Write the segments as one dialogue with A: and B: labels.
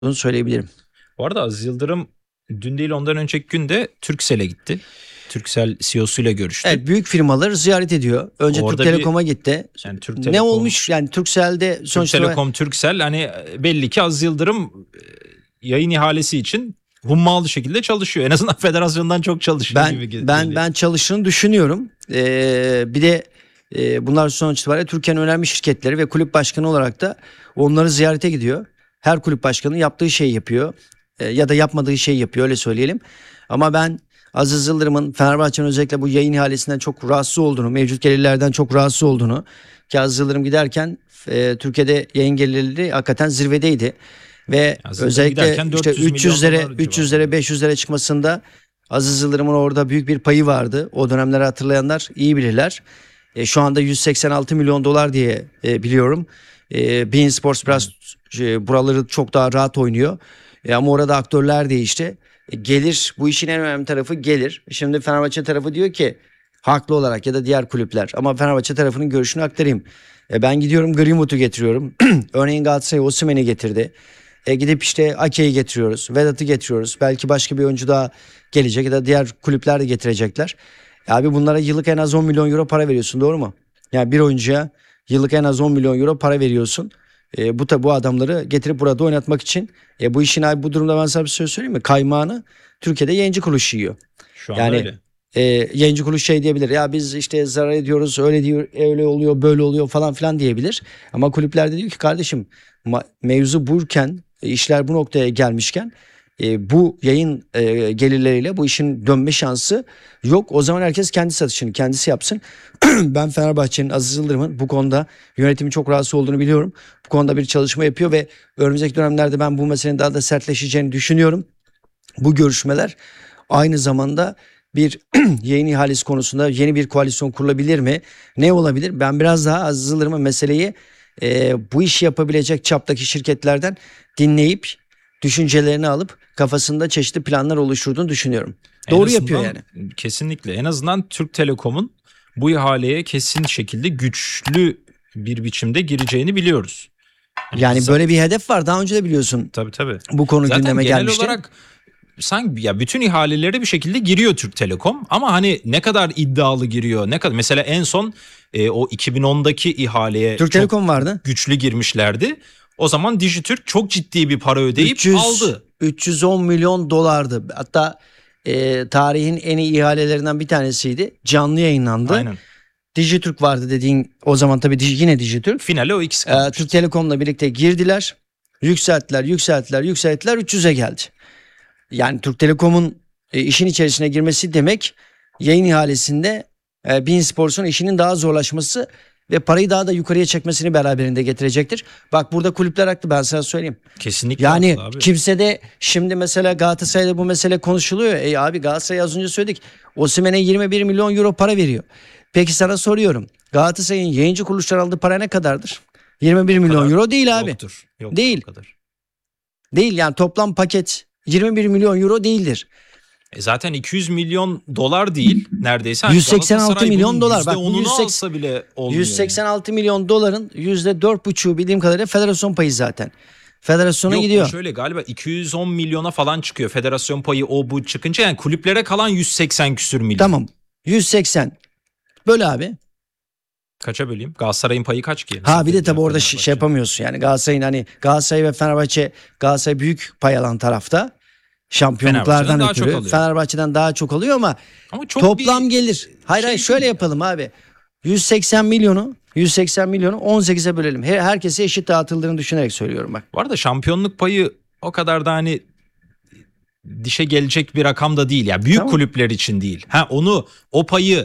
A: Bunu söyleyebilirim.
B: Bu arada Aziz Yıldırım dün değil ondan önceki gün de Turkcell'e gitti. Turkcell CEO'suyla görüştü.
A: Evet, büyük firmaları ziyaret ediyor. Önce
B: Orada
A: Türk Telekom'a gitti.
B: yani Türk
A: Ne
B: Telekom,
A: olmuş? Yani Turkcell'de
B: Türk
A: sonuçta
B: Telekom, Turkcell hani belli ki Aziz Yıldırım yayın ihalesi için hummalı şekilde çalışıyor. En azından federasyondan çok çalışıyor gibi geliyor.
A: ben çalıştığını düşünüyorum. Bir de bunlar sonuç itibariyle Türkiye'nin önemli şirketleri ve kulüp başkanı olarak da onları ziyarete gidiyor. Her kulüp başkanı yaptığı şeyi yapıyor. Ya da yapmadığı şeyi yapıyor, öyle söyleyelim. Ama ben Aziz Yıldırım'ın Fenerbahçe'nin özellikle bu yayın ihalesinden çok rahatsız olduğunu, mevcut gelirlerden çok rahatsız olduğunu, ki Aziz Yıldırım giderken Türkiye'de yayın gelirleri hakikaten zirvedeydi. Ve
B: Aziz
A: özellikle
B: giderken
A: işte
B: 400 milyon dolar
A: 300'lere 500'lere çıkmasında Aziz Yıldırım'ın orada büyük bir payı vardı. O dönemleri hatırlayanlar iyi bilirler. Şu anda 186 milyon dolar diye biliyorum. beIN Sports biraz buraları çok daha rahat oynuyor. Ama orada aktörler değişti. Gelir, bu işin en önemli tarafı gelir. Şimdi Fenerbahçe tarafı diyor ki haklı olarak, ya da diğer kulüpler, ama Fenerbahçe tarafının görüşünü aktarayım. Ben gidiyorum Greenwood'u getiriyorum. Örneğin Galatasaray Osimhen'i getirdi. Gidip işte Ake'yi getiriyoruz. Vedat'ı getiriyoruz. Belki başka bir oyuncu daha gelecek ya da diğer kulüpler de getirecekler. Abi bunlara yıllık en az 10 milyon euro para veriyorsun, doğru mu? Yani bir oyuncuya yıllık en az 10 milyon euro para veriyorsun. Bu adamları getirip burada oynatmak için. Bu işin abi, bu durumda ben sana bir söz söyleyeyim mi? Kaymağını Türkiye'de yayıncı kuruluş yiyor.
B: Şu anda
A: Yani
B: öyle.
A: yayıncı kuruluş şey diyebilir. Ya biz işte zarar ediyoruz, öyle diyor, öyle oluyor, böyle oluyor falan filan diyebilir. Ama kulüplerde diyor ki kardeşim, mevzu burken, işler bu noktaya gelmişken bu yayın gelirleriyle bu işin dönme şansı yok. O zaman herkes kendi satışını kendisi yapsın. Ben Fenerbahçe'nin, Aziz Yıldırım'ın bu konuda yönetimi çok rahatsız olduğunu biliyorum. Bu konuda bir çalışma yapıyor ve önümüzdeki dönemlerde ben bu meselenin daha da sertleşeceğini düşünüyorum. Bu görüşmeler aynı zamanda bir yayın ihalesi konusunda yeni bir koalisyon kurulabilir mi? Ne olabilir? Ben biraz daha Aziz Yıldırım'ın meseleyi bu işi yapabilecek çaptaki şirketlerden dinleyip düşüncelerini alıp kafasında çeşitli planlar oluşturduğunu düşünüyorum. Doğru yapıyor yani.
B: Kesinlikle. En azından Türk Telekom'un bu ihaleye kesin şekilde güçlü bir biçimde gireceğini biliyoruz.
A: Yani böyle bir hedef var. Daha önce de biliyorsun.
B: Tabii.
A: Bu konu
B: Zaten
A: gündeme
B: genel
A: gelmişti.
B: olarak sanki ya bütün ihalelere bir şekilde giriyor Türk Telekom, ama hani ne kadar iddialı giriyor, ne kadar, mesela en son o 2010'daki ihaleye
A: Türk
B: çok
A: Telekom vardı.
B: güçlü girmişlerdi. O zaman Dijitürk çok ciddi bir para ödeyip aldı.
A: 310 milyon dolardı. Hatta tarihin en iyi ihalelerinden bir tanesiydi. Canlı yayınlandı.
B: Aynen.
A: Dijitürk vardı dediğin, o zaman tabii yine Dijitürk.
B: Finale o ikisi kalmıştı.
A: Türk Telekom'la birlikte girdiler. Yükselttiler 300'e geldi. Yani Türk Telekom'un işin içerisine girmesi demek, yayın ihalesinde beIN Sports'un işinin daha zorlaşması ve parayı daha da yukarıya çekmesini beraberinde getirecektir. Bak, burada kulüpler haklı, ben sana söyleyeyim.
B: Kesinlikle
A: Yani
B: haklı abi.
A: kimse de şimdi mesela Galatasaray'da bu mesele konuşuluyor. Abi Galatasaray, az önce söyledik, Osimhen'e 21 milyon euro para veriyor. Peki sana soruyorum, Galatasaray'ın yayıncı kuruluşlar aldığı para ne kadardır? 21 milyon euro değil abi.
B: Yoktur
A: Değil.
B: o kadar.
A: Değil yani, toplam paket 21 milyon euro değildir.
B: Zaten 200 milyon dolar değil neredeyse.
A: 186 milyon dolar. Bak,
B: %10'unu alsa bile olmuyor.
A: 186 milyon doların %4,5'u bildiğim kadarıyla federasyon payı zaten. Federasyona
B: Yok,
A: gidiyor.
B: şöyle galiba 210 milyona falan çıkıyor federasyon payı, o bu çıkınca, yani kulüplere kalan 180 küsür milyon.
A: Tamam, 180 böyle abi.
B: Kaça böleyim? Galatasaray'ın payı kaç ki?
A: Ha bir de tabii orada şey yapamıyorsun yani, Galatasaray'ın, hani Galatasaray ve Fenerbahçe, Galatasaray büyük pay alan tarafta. Şampiyonluklardan ötürü Fenerbahçe'den daha çok alıyor ama
B: çok
A: toplam gelir. Hayır şöyle yapalım abi. 180 milyonu 18'e bölelim. Herkese eşit dağıtıldığını düşünerek söylüyorum bak.
B: Bu arada şampiyonluk payı o kadar da hani dişe gelecek bir rakam da değil. Yani büyük kulüpler için değil. O payı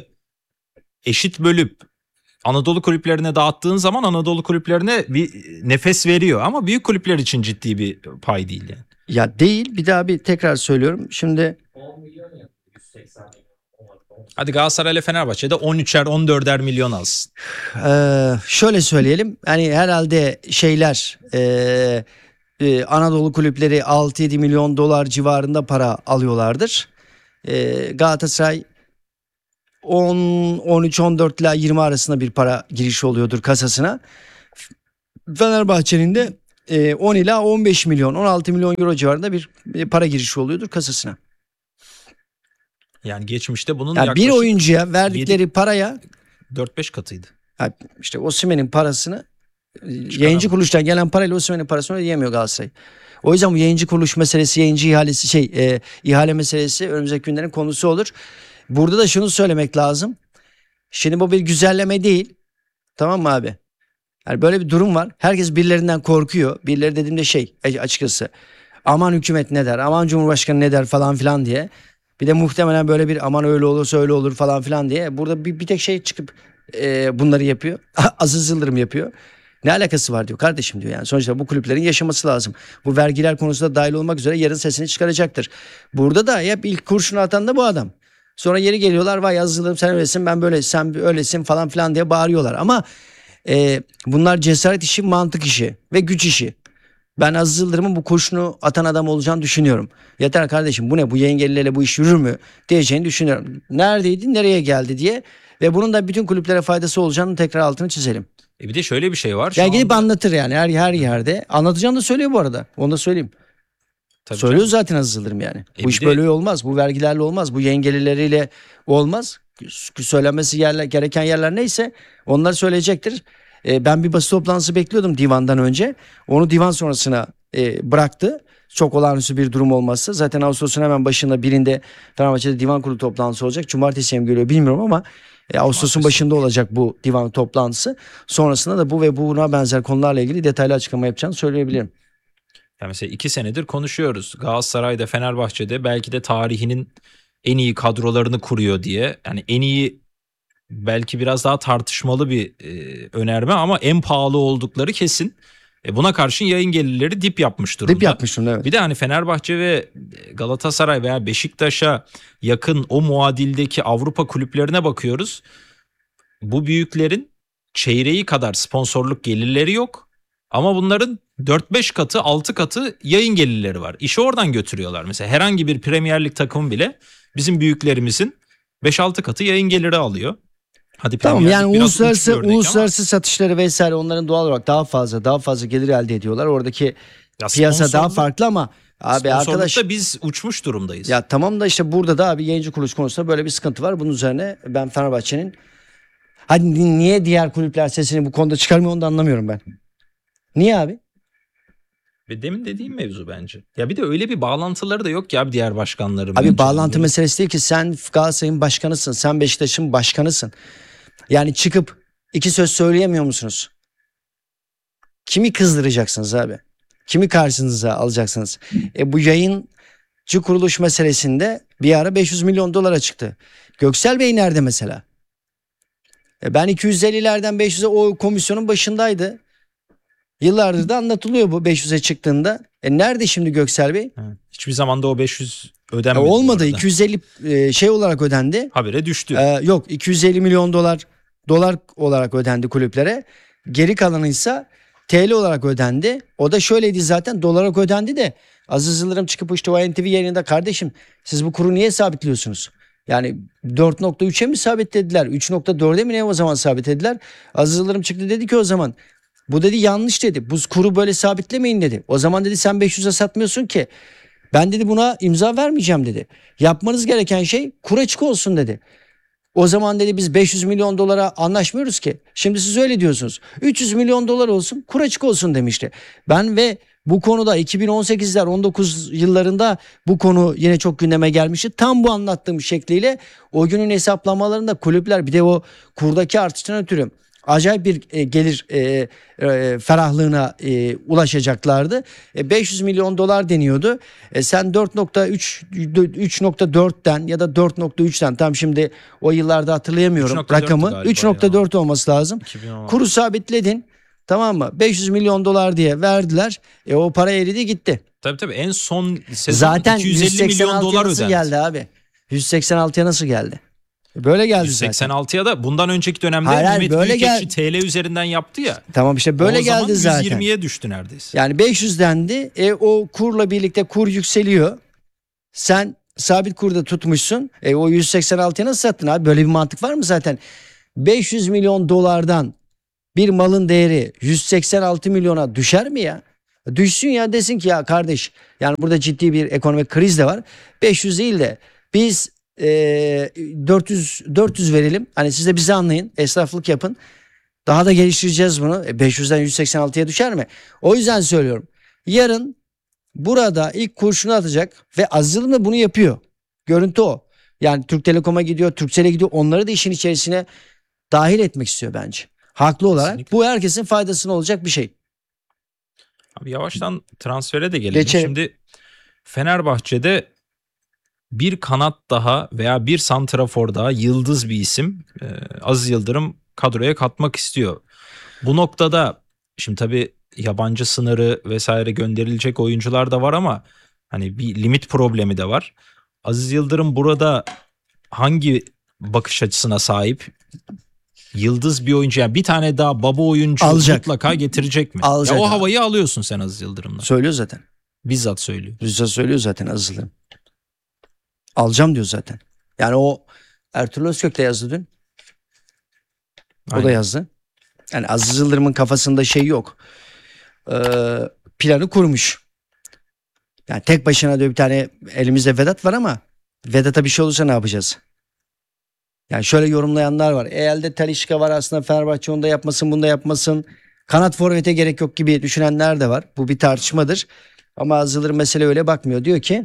B: eşit bölüp Anadolu kulüplerine dağıttığın zaman Anadolu kulüplerine bir nefes veriyor, ama büyük kulüpler için ciddi bir pay değil yani.
A: Ya değil, bir daha bir tekrar söylüyorum. Şimdi
C: 10 milyon ya, 180 milyon.
B: Hadi Galatasaray ile Fenerbahçe'de 13'er 14'er milyon alsın.
A: Şöyle söyleyelim. Hani herhalde Anadolu kulüpleri 6-7 milyon dolar civarında para alıyorlardır. Galatasaray 13-14 ile 20 arasında bir para girişi oluyordur kasasına. Fenerbahçe'nin de 10 ila 15 milyon 16 milyon euro civarında bir para girişi oluyordur kasasına.
B: Yani geçmişte bunun
A: Yani bir
B: yaklaşık
A: oyuncuya verdikleri paraya
B: 4-5 katıydı.
A: işte Osimhen'in parasını yayıncı kuruluştan gelen parayla Osimhen'in parasını ödeyemiyor Galatasaray. O yüzden bu yayıncı kuruluş meselesi, yayıncı ihalesi ihale meselesi önümüzdeki günlerin konusu olur. Burada da şunu söylemek lazım. Şimdi bu bir güzelleme değil. Tamam mı abi? Yani böyle bir durum var. Herkes birilerinden korkuyor. Birileri dediğimde açıkçası aman hükümet ne der, aman cumhurbaşkanı ne der falan filan diye. Bir de muhtemelen böyle bir aman öyle olursa öyle olur falan filan diye. Burada bir tek çıkıp bunları yapıyor. Aziz Yıldırım yapıyor. Ne alakası var diyor kardeşim diyor yani. Sonuçta bu kulüplerin yaşaması lazım. Bu vergiler konusunda dahil olmak üzere yarın sesini çıkaracaktır. Burada da hep ilk kurşunu atan da bu adam. Sonra yeri geliyorlar vay Aziz Yıldırım sen öylesin ben böyle sen öylesin falan filan diye bağırıyorlar. Ama bunlar cesaret işi, mantık işi ve güç işi. Ben Aziz Yıldırım'ın bu kurşunu atan adam olacağını düşünüyorum. Yeter kardeşim bu ne bu yengelilerle bu iş yürür mü diyeceğini düşünüyorum. Neredeydi nereye geldi diye ve bunun da bütün kulüplere faydası olacağını tekrar altını çizelim.
B: Bir de şöyle bir şey var.
A: Yani gidip anlatır yani her yerde. Anlatacağını da söylüyor bu arada. Onu da söyleyeyim.
B: Tabii
A: Söylüyor
B: canım.
A: zaten Aziz Yıldırım yani. Bu
B: Bir
A: iş
B: de-
A: böyle olmaz. Bu vergilerle olmaz. Bu yengelileriyle olmaz. Söylenmesi gereken yerler neyse onları söyleyecektir. Ben bir basın toplantısı bekliyordum divandan önce. Onu divan sonrasına bıraktı. Çok olağanüstü bir durum olmazsa. Zaten Ağustos'un hemen başında birinde Fenerbahçe'de divan kurulu toplantısı olacak. Cumartesiye mi geliyor bilmiyorum ama Ağustos'un başında olacak bu divan toplantısı. Sonrasında da bu ve buna benzer konularla ilgili detaylı açıklama yapacağını söyleyebilirim.
B: Yani mesela 2 senedir konuşuyoruz. Galatasaray'da, Fenerbahçe'de belki de tarihinin en iyi kadrolarını kuruyor diye. Yani en iyi belki biraz daha tartışmalı bir önerme ama en pahalı oldukları kesin. Buna karşın yayın gelirleri dip yapmış durumda.
A: Dip yapmıştım evet.
B: Bir de hani Fenerbahçe ve Galatasaray veya Beşiktaş'a yakın o muadildeki Avrupa kulüplerine bakıyoruz. Bu büyüklerin çeyreği kadar sponsorluk gelirleri yok. Ama bunların 4-5 katı 6 katı yayın gelirleri var. İşi oradan götürüyorlar. Mesela herhangi bir Premier Lig takımı bile bizim büyüklerimizin 5-6 katı yayın geliri alıyor. Hadi
A: Tamam
B: Premier
A: yani
B: Lig biraz uç bir örnek
A: uluslararası satışları vesaire onların doğal olarak daha fazla gelir elde ediyorlar. Oradaki
B: Ya
A: piyasa daha
B: sponsorluk-
A: farklı ama abi arkadaş
B: sponsorlukta biz uçmuş durumdayız.
A: ya tamam da işte burada da abi yayıncı kuruluş konusunda böyle bir sıkıntı var. Bunun üzerine ben Fenerbahçe'nin hadi niye diğer kulüpler sesini bu konuda çıkarmıyor onu da anlamıyorum ben. Niye abi?
B: Ve demin dediğim mevzu bence. Ya bir de öyle bir bağlantıları da yok ki abi diğer başkanların.
A: Abi
B: bence.
A: bağlantı
B: Böyle-
A: meselesi değil ki sen Galatasaray'ın başkanısın. Sen Beşiktaş'ın başkanısın. Yani çıkıp iki söz söyleyemiyor musunuz? Kimi kızdıracaksınız abi? Kimi karşınıza alacaksınız? Bu yayıncı kuruluş meselesinde bir ara 500 milyon dolara çıktı. Göksel Bey nerede mesela? Ben 250'lerden 500'e o komisyonun başındaydı. Yıllardır da anlatılıyor bu 500'e çıktığında. Nerede şimdi Göksel Bey?
B: Evet. Hiçbir zaman da o 500 ödenmedi.
A: Olmadı.
B: bu arada.
A: 250 olarak ödendi.
B: Habire düştü.
A: Yok 250 milyon dolar olarak ödendi kulüplere. Geri kalanı ise TL olarak ödendi. O da şöyleydi zaten dolar olarak ödendi de Aziz Yıldırım çıkıp işte o NTV yayınında kardeşim siz bu kuru niye sabitliyorsunuz? Yani 4.3'e mi sabitlediler? 3.4'e mi ne o zaman sabitlediler? Aziz Yıldırım çıktı dedi ki o zaman bu dedi yanlış dedi. Bu kuru böyle sabitlemeyin dedi. O zaman dedi sen 500'e satmıyorsun ki. Ben dedi buna imza vermeyeceğim dedi. Yapmanız gereken şey kur açık olsun dedi. O zaman dedi biz 500 milyon dolara anlaşmıyoruz ki. Şimdi siz öyle diyorsunuz. 300 milyon dolar olsun kur açık olsun demişti. Ben ve bu konuda 2018'ler 19 yıllarında bu konu yine çok gündeme gelmişti. Tam bu anlattığım şekliyle o günün hesaplamalarında kulüpler bir de o kurdaki artıştan ötürü acayip bir gelir ferahlığına ulaşacaklardı. 500 milyon dolar deniyordu. Sen 3.4'ten ya da 4.3'ten tam şimdi o yıllarda hatırlayamıyorum
B: 3.4'tü
A: rakamı.
B: galiba
A: 3.4 olması lazım.
B: 2016.
A: Kuru sabitledin. Tamam mı? 500 milyon dolar diye verdiler. O para eridi gitti.
B: Tabii en son sezon
A: Zaten
B: 250 milyon
A: 186'ya
B: dolar
A: nasıl
B: ödendi.
A: geldi abi? 186'ya nasıl geldi? Böyle geldi zaten.
B: 186'ya da bundan önceki dönemde
A: Hayır,
B: Mehmet
A: böyle
B: Büyükekşi TL üzerinden yaptı ya.
A: Tamam işte böyle
B: o zaman
A: geldi zaten.
B: 120'ye düştü neredeyse.
A: Yani 500 dendi. O kurla birlikte kur yükseliyor. Sen sabit kurda tutmuşsun. O 186'ya nasıl sattın abi? Böyle bir mantık var mı zaten? 500 milyon dolardan bir malın değeri 186 milyona düşer mi ya? Düşsün ya, desin ki ya kardeş, yani burada ciddi bir ekonomik kriz de var. 500 değil de biz 400 verelim. Hani siz de bizi anlayın. Esnaflık yapın. Daha da geliştireceğiz bunu. 500'den 186'ya düşer mi? O yüzden söylüyorum. Yarın burada ilk kurşunu atacak ve Aziz Yıldırım da bunu yapıyor. Görüntü o. Yani Türk Telekom'a gidiyor, Turkcell'e gidiyor. Onları da işin içerisine dahil etmek istiyor bence. Haklı olarak.
B: Kesinlikle.
A: Bu herkesin faydasına olacak bir şey.
B: Abi yavaştan transfere de gelelim.
A: Geçelim.
B: Şimdi Fenerbahçe'de bir kanat daha veya bir santrafor daha, yıldız bir isim Aziz Yıldırım kadroya katmak istiyor. Bu noktada şimdi tabii yabancı sınırı vesaire gönderilecek oyuncular da var ama hani bir limit problemi de var. Aziz Yıldırım burada hangi bakış açısına sahip? Yıldız bir oyuncu, yani bir tane daha baba oyuncu
A: Alacak.
B: mutlaka getirecek mi?
A: Alacak
B: Ya o
A: abi.
B: havayı alıyorsun sen Aziz Yıldırım'la.
A: Söylüyor zaten.
B: Bizzat söylüyor.
A: Rıza söylüyor zaten Aziz Yıldırım. Alacağım diyor zaten. Yani o Ertuğrul Özkök de yazdı dün. O da
B: Aynen.
A: yazdı. Yani Aziz Yıldırım'ın kafasında şey yok. Planı kurmuş. Yani tek başına diyor, bir tane elimizde Vedat var ama Vedat'a bir şey olursa ne yapacağız? Yani şöyle yorumlayanlar var. Elde Talisca var, aslında Fenerbahçe onu da yapmasın, bunu da yapmasın. Kanat forvete gerek yok gibi düşünenler de var. Bu bir tartışmadır. Ama Aziz Yıldırım mesele öyle bakmıyor. Diyor ki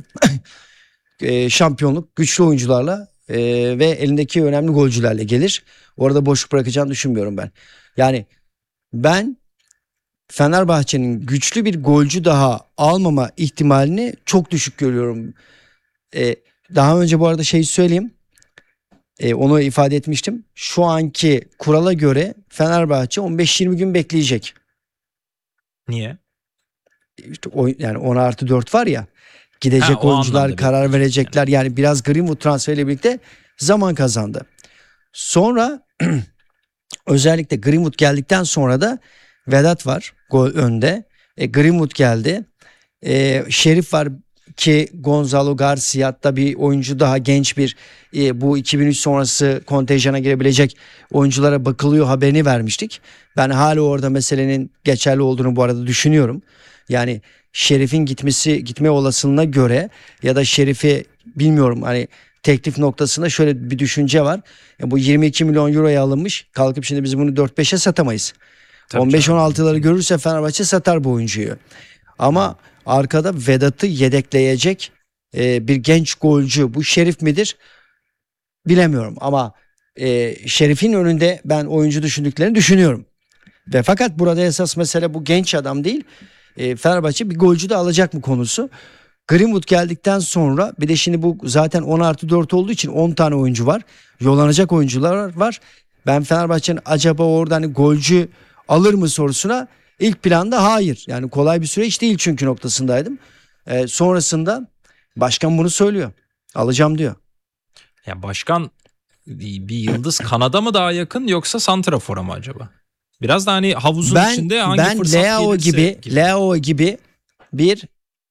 A: şampiyonluk güçlü oyuncularla ve elindeki önemli golcülerle gelir. Orada boşluk bırakacağını düşünmüyorum ben. Yani ben Fenerbahçe'nin güçlü bir golcü daha almama ihtimalini çok düşük görüyorum. Daha önce bu arada şey söyleyeyim. Onu ifade etmiştim. Şu anki kurala göre Fenerbahçe 15-20 gün bekleyecek.
B: Niye?
A: İşte yani 10+4 var ya. Gidecek
B: Ha, o
A: oyuncular
B: anlamda
A: karar
B: bekleyecek
A: verecekler. Yani biraz Greenwood transferiyle birlikte zaman kazandı. Sonra özellikle Greenwood geldikten sonra da Vedat var gol önde. Greenwood geldi. Şerif var ki Gonzalo Garcia, hatta bir oyuncu daha genç bir bu 2003 sonrası kontenjana girebilecek oyunculara bakılıyor haberini vermiştik. Ben hala orada meselenin geçerli olduğunu bu arada düşünüyorum. Yani Şerif'in gitme olasılığına göre ya da Şerif'i bilmiyorum, hani teklif noktasında şöyle bir düşünce var. Bu 22 milyon euroya alınmış. Kalkıp şimdi biz bunu 4-5'e satamayız.
B: Tabii
A: 15-16'ları görürse Fenerbahçe satar bu oyuncuyu. Ama arkada Vedat'ı yedekleyecek bir genç golcü, bu Şerif midir bilemiyorum. Ama Şerif'in önünde ben oyuncu düşündüklerini düşünüyorum. Ve fakat burada esas mesele bu genç adam değil. Fenerbahçe bir golcü de alacak mı konusu. Greenwood geldikten sonra bir de şimdi bu zaten 10+4 olduğu için 10 tane oyuncu var. Yollanacak oyuncular var. Ben Fenerbahçe'nin acaba orada hani golcü alır mı sorusuna ilk planda hayır. Yani kolay bir süreç değil çünkü noktasındaydım. Sonrasında başkan bunu söylüyor. Alacağım diyor.
B: Ya başkan bir yıldız kanada mı daha yakın yoksa santrafora mı acaba? Biraz da hani havuzun içinde hangi fırsat
A: Leao
B: gelirse
A: Leao gibi bir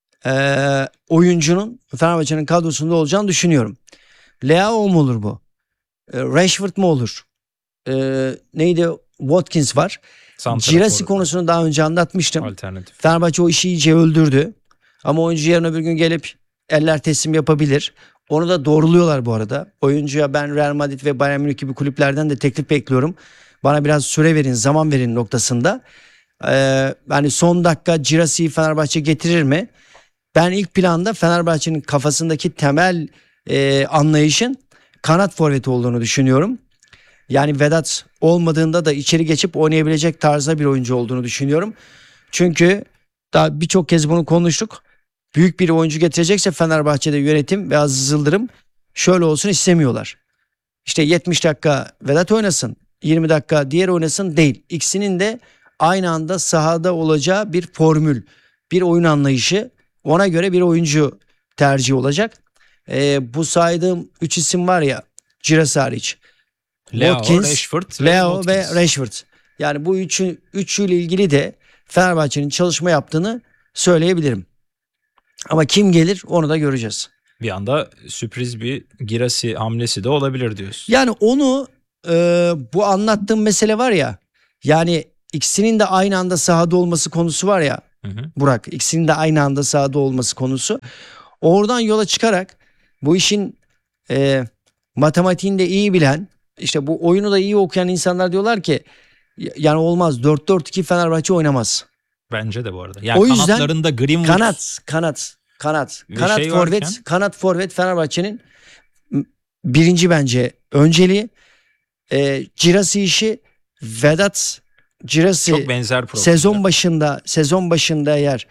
A: oyuncunun Fenerbahçe'nin kadrosunda olacağını düşünüyorum. Leao mu olur bu? Rashford mu olur? Neydi? Watkins var.
B: santrafor
A: Girassi konusunu daha önce anlatmıştım.
B: alternatif.
A: Fenerbahçe o işi iyice öldürdü. Ama oyuncu yarın öbür gün gelip eller teslim yapabilir. Onu da doğruluyorlar bu arada. Oyuncuya ben Real Madrid ve Bayern Münih gibi kulüplerden de teklif bekliyorum. Bana biraz süre verin, zaman verin noktasında. Yani son dakika Girassi Fenerbahçe getirir mi? Ben ilk planda Fenerbahçe'nin kafasındaki temel anlayışın kanat forveti olduğunu düşünüyorum. Yani Vedat olmadığında da içeri geçip oynayabilecek tarzda bir oyuncu olduğunu düşünüyorum. Çünkü daha birçok kez bunu konuştuk. Büyük bir oyuncu getirecekse Fenerbahçe'de yönetim ve Aziz Yıldırım şöyle olsun istemiyorlar. İşte 70 dakika Vedat oynasın, 20 dakika diğer oynasın değil. İkisinin de aynı anda sahada olacağı bir formül, bir oyun anlayışı, ona göre bir oyuncu tercihi olacak. Bu saydığım 3 isim var ya, Girassi hariç.
B: Leo,
A: Watkins,
B: Rashford
A: Leo ve
B: Watkins.
A: Rashford. Yani bu üçüyle ilgili de Fenerbahçe'nin çalışma yaptığını söyleyebilirim. Ama kim gelir onu da göreceğiz.
B: Bir anda sürpriz bir Girassi hamlesi de olabilir diyorsun.
A: Yani onu bu anlattığım mesele var ya, yani ikisinin de aynı anda sahada olması konusu var ya,
B: Hı hı.
A: Burak. İkisinin de aynı anda sahada olması konusu. Oradan yola çıkarak bu işin matematiğini de iyi bilen, işte bu oyunu da iyi okuyan insanlar diyorlar ki yani olmaz, 4-4-2 Fenerbahçe oynamaz.
B: Bence de bu arada. Yani
A: O yüzden
B: kanatlarında Greenwood
A: kanat
B: Ve
A: kanat
B: şey
A: forvet
B: varken-
A: kanat forvet Fenerbahçe'nin birinci bence önceliği. Cirasi işi, Vedat Cirasi
B: çok benzer profiller.
A: sezon başında eğer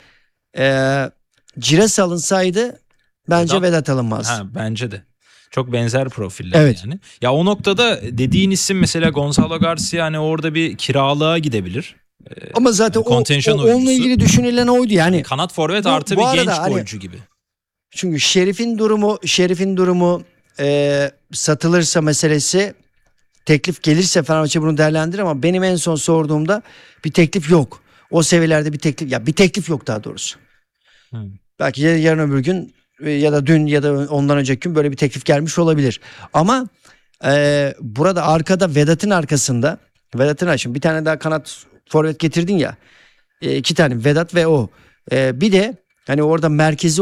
A: Cirasi alınsaydı bence Vedat alınmaz.
B: Bence de. Çok benzer profiller
A: Evet.
B: yani. Ya o noktada dediğin isim mesela Gonzalo Garcia, hani orada bir kiralığa gidebilir.
A: Ama zaten
B: kontenjan
A: onunla
B: oyuncusu.
A: ilgili düşünülen oydu yani.
B: Kanat forvet
A: Bu-
B: artı
A: bu
B: bir
A: arada
B: genç
A: hani-
B: golcü gibi.
A: Çünkü Şerif'in durumu satılırsa meselesi, teklif gelirse Fenerbahçe bunu değerlendirir ama benim en son sorduğumda bir teklif yok. O seviyelerde bir teklif yok daha doğrusu.
B: Hı.
A: Belki yarın öbür gün ya da dün ya da ondan önceki gün böyle bir teklif gelmiş olabilir. Ama burada arkada Vedat'ın şimdi bir tane daha kanat forvet getirdin ya. İki tane Vedat ve o. Bir de hani orada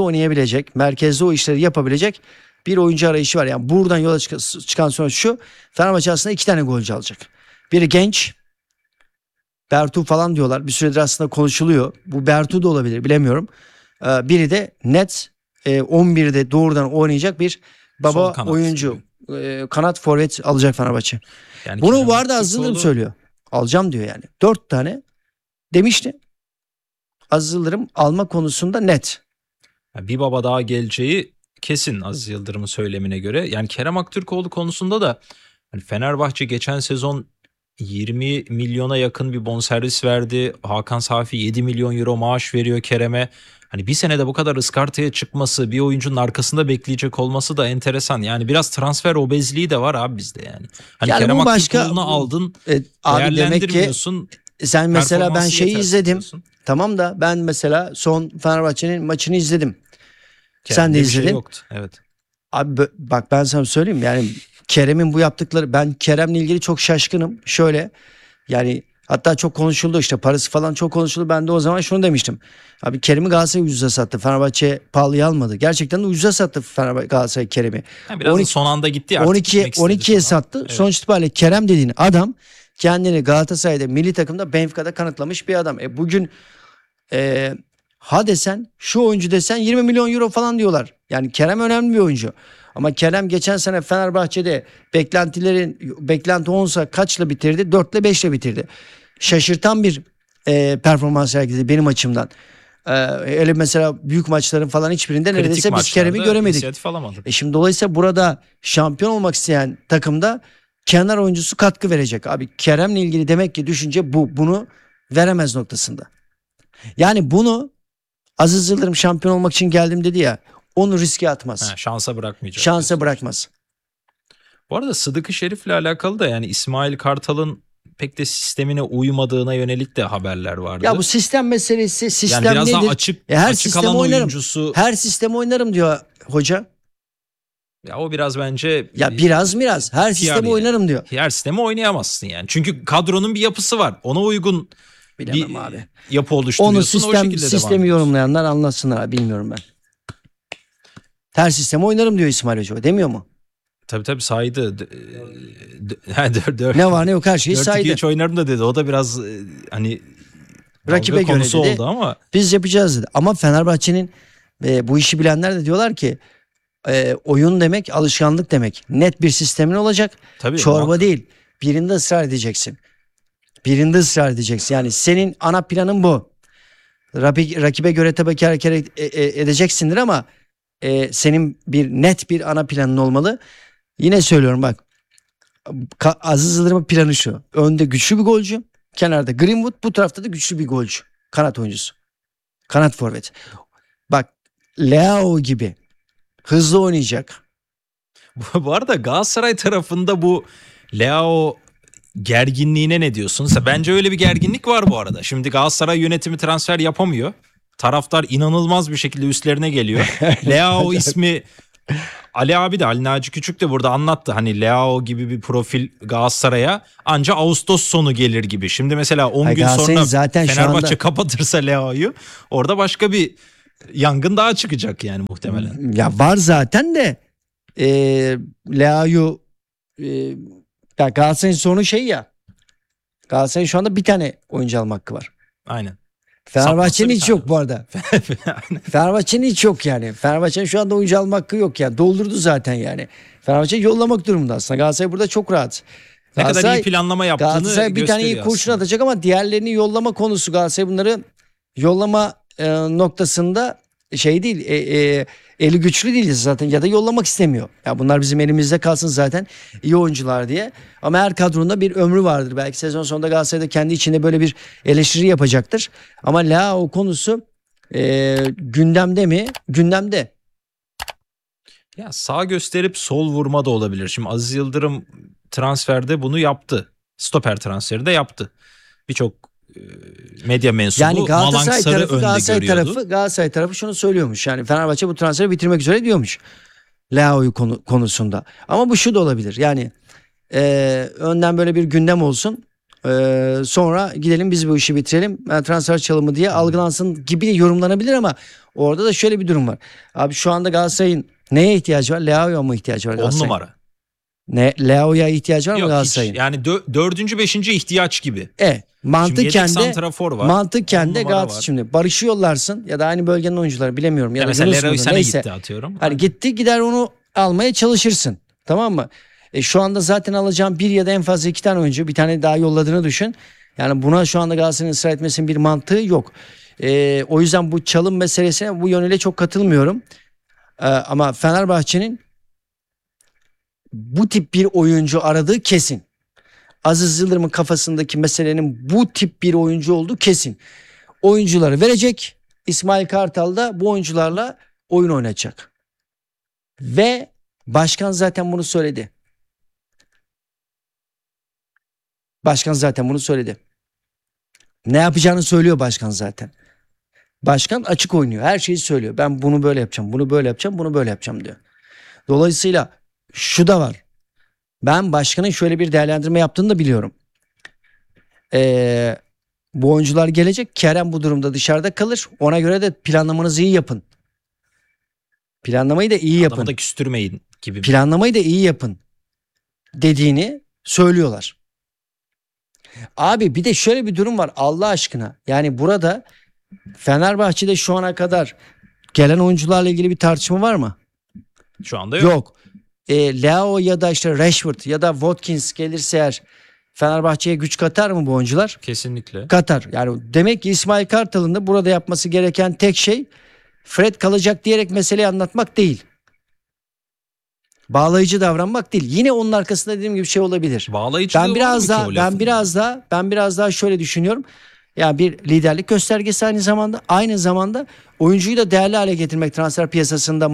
A: merkezde o işleri yapabilecek bir oyuncu arayışı var. Yani buradan yola çıkan sonuç şu: Fenerbahçe aslında iki tane golcü alacak. Biri genç, Bertu falan diyorlar. Bir süredir aslında konuşuluyor. Bu Bertu da olabilir, bilemiyorum. Biri de net 11'de doğrudan oynayacak bir
B: Sol
A: baba
B: kanat
A: oyuncu. Kanat forvet alacak Fenerbahçe.
B: Yani
A: Bunu
B: Kerem
A: bu arada Aziz Yıldırım
B: Aktürkoğlu-
A: söylüyor. Alacağım diyor yani. 4 tane demişti. Aziz Yıldırım alma konusunda net.
B: Yani bir baba daha geleceği kesin Aziz Yıldırım'ın söylemine göre. Yani Kerem Aktürkoğlu konusunda da hani Fenerbahçe geçen sezon 20 milyona yakın bir bonservis verdi. Hakan Safi 7 milyon euro maaş veriyor Kerem'e. Hani bir senede bu kadar ıskartaya çıkması, bir oyuncunun arkasında bekleyecek olması da enteresan. Yani biraz transfer obezliği de var abi bizde yani. Hani
A: Yani
B: Kerem
A: bu başka-
B: Aktürkoğlu'nu aldın,
A: Abi demek ki
B: değerlendirmiyorsun.
A: sen mesela ben
B: performansı
A: şeyi
B: yetersiz
A: izledim.
B: diyorsun.
A: Tamam da ben mesela son Fenerbahçe'nin maçını izledim. Sen
B: Kerem'de
A: de
B: bir şey
A: izledin.
B: yoktu. Evet.
A: Abi bak ben sana söyleyeyim yani Kerem'in bu yaptıkları, ben Kerem'le ilgili çok şaşkınım. Şöyle yani hatta çok konuşuldu, işte parası falan çok konuşuldu. Ben de o zaman şunu demiştim. Abi Kerem'i Galatasaray ucuza sattı. Fenerbahçe pahalıya almadı. Gerçekten de ucuza sattı Galatasaray Kerem'i.
B: Yani biraz da
A: 12
B: son anda gitti ya, artık
A: 12'ye
B: gitmek istedi
A: 12'ye
B: sonra.
A: sattı.
B: Evet.
A: Sonuç itibariyle Kerem dediğin adam kendini Galatasaray'da, milli takımda, Benfica'da kanıtlamış bir adam. Bugün ha desen, şu oyuncu desen 20 milyon euro falan diyorlar. Yani Kerem önemli bir oyuncu. Ama Kerem geçen sene Fenerbahçe'de beklenti 10'sa kaçla bitirdi? 4 ile 5 ile bitirdi. Şaşırtan bir performans sergiledi benim açımdan. Öyle mesela büyük maçların falan hiçbirinde
B: Kritik
A: neredeyse biz
B: maçlarda
A: Kerem'i göremedik.
B: inisiyatif alamadı.
A: Şimdi dolayısıyla burada şampiyon olmak isteyen takımda kenar oyuncusu katkı verecek. Abi Kerem'le ilgili demek ki düşünce bu. Bunu veremez noktasında. Yani bunu Aziz Yıldırım şampiyon olmak için geldim dedi ya, onu riske atmaz.
B: Şansa bırakmayacak.
A: Şansa
B: diyorsun.
A: bırakmaz.
B: Bu arada Sıdıkı Şerif'le alakalı da yani İsmail Kartal'ın pek de sistemine uymadığına yönelik de haberler vardı.
A: Ya bu sistem meselesi, sistem
B: yani biraz
A: nedir?
B: daha açık,
A: Her
B: açık
A: sistem
B: alan
A: oynarım.
B: oyuncusu.
A: Her sistem oynarım diyor hoca.
B: Ya o biraz bence
A: Ya biraz her
B: PR
A: sistemi
B: yani.
A: oynarım diyor.
B: Her sistemi oynayamazsın yani. Çünkü kadronun bir yapısı var. Ona uygun
A: Bilemem
B: bir
A: abi.
B: yapı
A: Onu
B: oluşturuyorsun. O şekilde devam
A: sistemi
B: ediyorsun.
A: yorumlayanlar anlatsınlar abi, bilmiyorum ben. Her sistemi oynarım diyor İsmail Hoca, demiyor mu?
B: Tabii saydı.
A: Ne var ne yok her şeyi saydı.
B: 4-2-3 oynarım da dedi. O da biraz hani
A: Rakibe
B: dalga
A: göre
B: konusu
A: dedi.
B: oldu ama
A: Biz yapacağız dedi. Ama Fenerbahçe'nin bu işi bilenler de diyorlar ki oyun demek alışkanlık demek. Net bir sistemin olacak.
B: tabii
A: Çorba
B: muhakkak.
A: değil. Birinde ısrar edeceksin. Yani senin ana planın bu. Rakibe göre tabii ki hareket edeceksindir ama senin net bir ana planın olmalı. Yine söylüyorum bak. Aziz Yıldırım'ın planı şu: önde güçlü bir golcü, kenarda Greenwood, bu tarafta da güçlü bir golcü. Kanat oyuncusu. Kanat forvet. Bak Leao gibi hızlı oynayacak.
B: Bu arada Galatasaray tarafında bu Leao gerginliğine ne diyorsun? Bence öyle bir gerginlik var bu arada. Şimdi Galatasaray yönetimi transfer yapamıyor. Taraftar inanılmaz bir şekilde üstlerine geliyor. Leao ismi Ali abi de Ali Naci Küçük de burada anlattı. Hani Leao gibi bir profil Galatasaray'a anca Ağustos sonu gelir gibi. Şimdi mesela 10
A: Ay,
B: gün
A: Galatasaray'ın
B: sonra
A: zaten şu
B: Fenerbahçe
A: anda-
B: kapatırsa Leao'yu orada başka bir yangın daha çıkacak yani muhtemelen.
A: Ya var zaten de Leao'yu ya Galatasaray'ın sonu şey ya. Galatasaray'ın şu anda bir tane oyuncu alma hakkı var.
B: Aynen.
A: Fenerbahçe'nin
B: bir
A: hiç
B: tane.
A: yok bu arada.
B: Aynen.
A: Fenerbahçe'nin hiç yok yani. Fenerbahçe'nin şu anda oyuncu alma hakkı yok ya. Doldurdu zaten yani. Fenerbahçe yollamak durumunda aslında. Galatasaray burada çok rahat.
B: Ne kadar
A: Galatasaray-
B: iyi planlama yaptığını
A: Galatasaray bir tane iyi
B: gösteriyor
A: kurşun
B: aslında.
A: atacak ama diğerlerini yollama konusu Galatasaray bunları yollama noktasında şey değil eli güçlü değil zaten ya da yollamak istemiyor. Ya bunlar bizim elimizde kalsın zaten iyi oyuncular diye. Ama her kadronda bir ömrü vardır. Belki sezon sonunda Galatasaray'da kendi içinde böyle bir eleştiri yapacaktır. Ama Leao konusu gündemde mi? Gündemde.
B: Ya sağ gösterip sol vurma da olabilir. Şimdi Aziz Yıldırım transferde bunu yaptı. Stoper transferi de yaptı. Birçok medya mensubu
A: Yani Galatasaray
B: Malang Sarı
A: tarafı,
B: önde
A: Galatasaray
B: görüyordu.
A: Galatasaray tarafı şunu söylüyormuş. Yani Fenerbahçe bu transferi bitirmek üzere diyormuş. Leao'yu konusunda. Ama bu şu da olabilir. Yani önden böyle bir gündem olsun. Sonra gidelim biz bu işi bitirelim. Transfer çalımı diye algılansın gibi de yorumlanabilir ama orada da şöyle bir durum var. Abi şu anda Galatasaray'ın neye ihtiyacı var? Leao'ya mı ihtiyacı var
B: 10
A: Galatasaray'ın?
B: numara.
A: Leao'ya ihtiyacı var mı
B: Yok hiç.
A: Galatasaray'ın?
B: Yani dördüncü, beşinci ihtiyaç gibi. Şimdi
A: Mantıken
B: yedek
A: de
B: santrafor var.
A: mantıken
B: 10
A: de
B: numara
A: Galatasaray
B: var.
A: şimdi Barış'ı yollarsın ya da aynı bölgenin oyuncuları bilemiyorum ya
B: Ya
A: da
B: mesela
A: Yunus
B: Leroy
A: mudur,
B: Sané
A: neyse.
B: gitti atıyorum.
A: Hani gitti gider onu almaya çalışırsın. Tamam mı? Şu anda zaten alacağım bir ya da en fazla iki tane oyuncu. Bir tane daha yolladığını düşün. Yani buna şu anda Galatasaray'ın ısrar etmesinin bir mantığı yok. O yüzden bu çalım meselesine bu yönüyle çok katılmıyorum. Ama Fenerbahçe'nin bu tip bir oyuncu aradığı kesin. Aziz Yıldırım'ın kafasındaki meselenin bu tip bir oyuncu olduğu kesin. Oyuncuları verecek. İsmail Kartal da bu oyuncularla oyun oynayacak. Ve başkan zaten bunu söyledi. Başkan zaten bunu söyledi. Ne yapacağını söylüyor başkan zaten. Başkan açık oynuyor. Her şeyi söylüyor. Ben bunu böyle yapacağım, bunu böyle yapacağım, bunu böyle yapacağım diyor. Dolayısıyla şu da var. Ben başkanın şöyle bir değerlendirme yaptığını da biliyorum. Bu oyuncular gelecek. Kerem bu durumda dışarıda kalır. Ona göre de planlamanızı iyi yapın. Planlamayı da iyi yapın.
B: Adamı da küstürmeyin gibi.
A: Planlamayı da iyi yapın dediğini söylüyorlar. Abi bir de şöyle bir durum var Allah aşkına. Yani burada Fenerbahçe'de şu ana kadar gelen oyuncularla ilgili bir tartışma var mı?
B: Şu anda yok.
A: Yok. Leao ya da işte Rashford ya da Watkins gelirse eğer Fenerbahçe'ye güç katar mı bu oyuncular?
B: Kesinlikle.
A: Katar. Yani demek ki İsmail Kartal'ın da burada yapması gereken tek şey Fred kalacak diyerek meseleyi anlatmak değil. Bağlayıcı davranmak değil. Yine onun arkasında dediğim gibi şey olabilir.
B: Bağlayıcılığı
A: Ben
B: var
A: biraz
B: mı ki
A: daha
B: o
A: ben
B: lafın?
A: biraz daha şöyle düşünüyorum. Ya bir liderlik göstergesi aynı zamanda oyuncuyu da değerli hale getirmek transfer piyasasında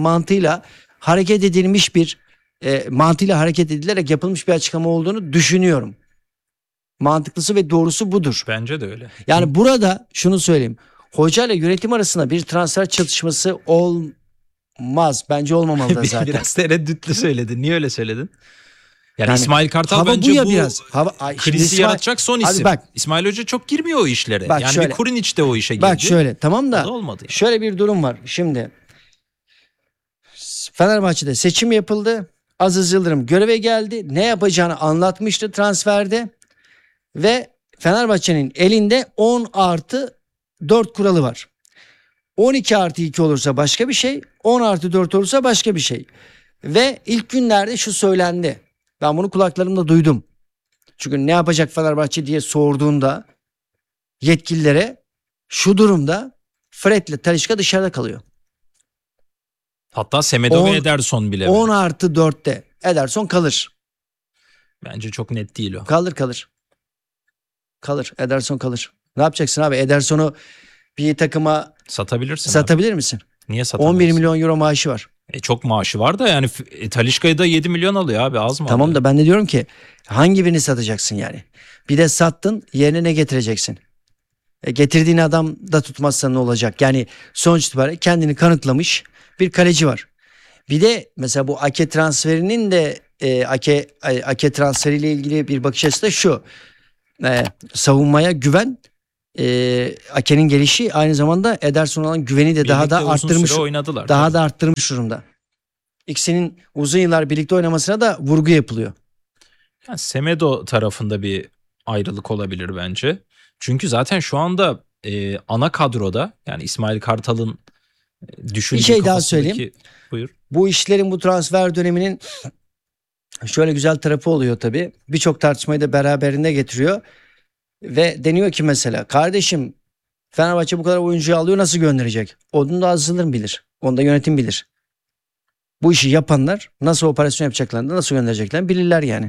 A: mantığıyla hareket edilerek yapılmış bir açıklama olduğunu düşünüyorum. Mantıklısı ve doğrusu budur.
B: Bence de öyle.
A: Yani burada şunu söyleyeyim. Hoca ile yönetim arasında bir transfer çatışması olmaz. Bence olmamalı da zaten.
B: Biraz tereddütlü söyledin. Niye öyle söyledin? Yani,
A: Yani
B: İsmail Kartal
A: hava
B: bence
A: bu ya
B: bu
A: biraz. Şimdi
B: krizi yaratacak son
A: Abi
B: isim.
A: bak.
B: İsmail Hoca çok girmiyor o işlere.
A: Bak
B: yani
A: şöyle.
B: bir Kurinic de o işe girdi.
A: Bak şöyle tamam
B: O
A: da
B: da olmadı yani.
A: şöyle bir durum var. Şimdi Fenerbahçe'de seçim yapıldı. Aziz Yıldırım göreve geldi. Ne yapacağını anlatmıştı transferde. Ve Fenerbahçe'nin elinde 10+4 kuralı var. 12+2 olursa başka bir şey. 10+4 olursa başka bir şey. Ve ilk günlerde şu söylendi. Ben bunu kulaklarımda duydum. Çünkü ne yapacak Fenerbahçe diye sorduğunda yetkililere şu durumda Fred'le Talisca dışarıda kalıyor.
B: Hatta Semedo
A: 10
B: ve Ederson bile.
A: 10+4'te Ederson kalır.
B: Bence çok net değil o.
A: Kalır. Ederson kalır. Ne yapacaksın abi? Ederson'u bir takıma
B: Satabilirsin.
A: satabilir misin?
B: Niye satamazsın?
A: 11 milyon euro maaşı var.
B: Çok maaşı var da yani Talisca'yı da 7 milyon alıyor abi, az mı?
A: Tamam
B: alıyor?
A: da ben de diyorum ki hangi birini satacaksın yani? Bir de sattın, yerine ne getireceksin? Getirdiğin adam da tutmazsa ne olacak? Yani sonuç itibariyle kendini kanıtlamış bir kaleci var. Bir de mesela bu Ake transferinin de Ake transferiyle ilgili bir bakış açısı da şu. Savunmaya güven, Ake'nin gelişi aynı zamanda Ederson'a olan güveni de daha
B: Birlikte
A: da
B: uzun
A: arttırmış.
B: süre oynadılar.
A: Daha
B: tabii.
A: da arttırmış durumda. İkisinin uzun yıllar birlikte oynamasına da vurgu yapılıyor.
B: Yani Semedo tarafında bir ayrılık olabilir bence. Çünkü zaten şu anda ana kadroda yani İsmail Kartal'ın düşündüğü
A: Bir şey daha
B: kafasındaki...
A: söyleyeyim.
B: Buyur.
A: Bu işlerin, bu transfer döneminin şöyle güzel tarafı oluyor tabii. Birçok tartışmayı da beraberinde getiriyor. Ve deniyor ki mesela kardeşim Fenerbahçe bu kadar oyuncuyu alıyor, nasıl gönderecek? Onu da Aziz Yıldırım bilir. Onu da yönetim bilir. Bu işi yapanlar nasıl operasyon yapacaklarını da nasıl göndereceklerini bilirler yani.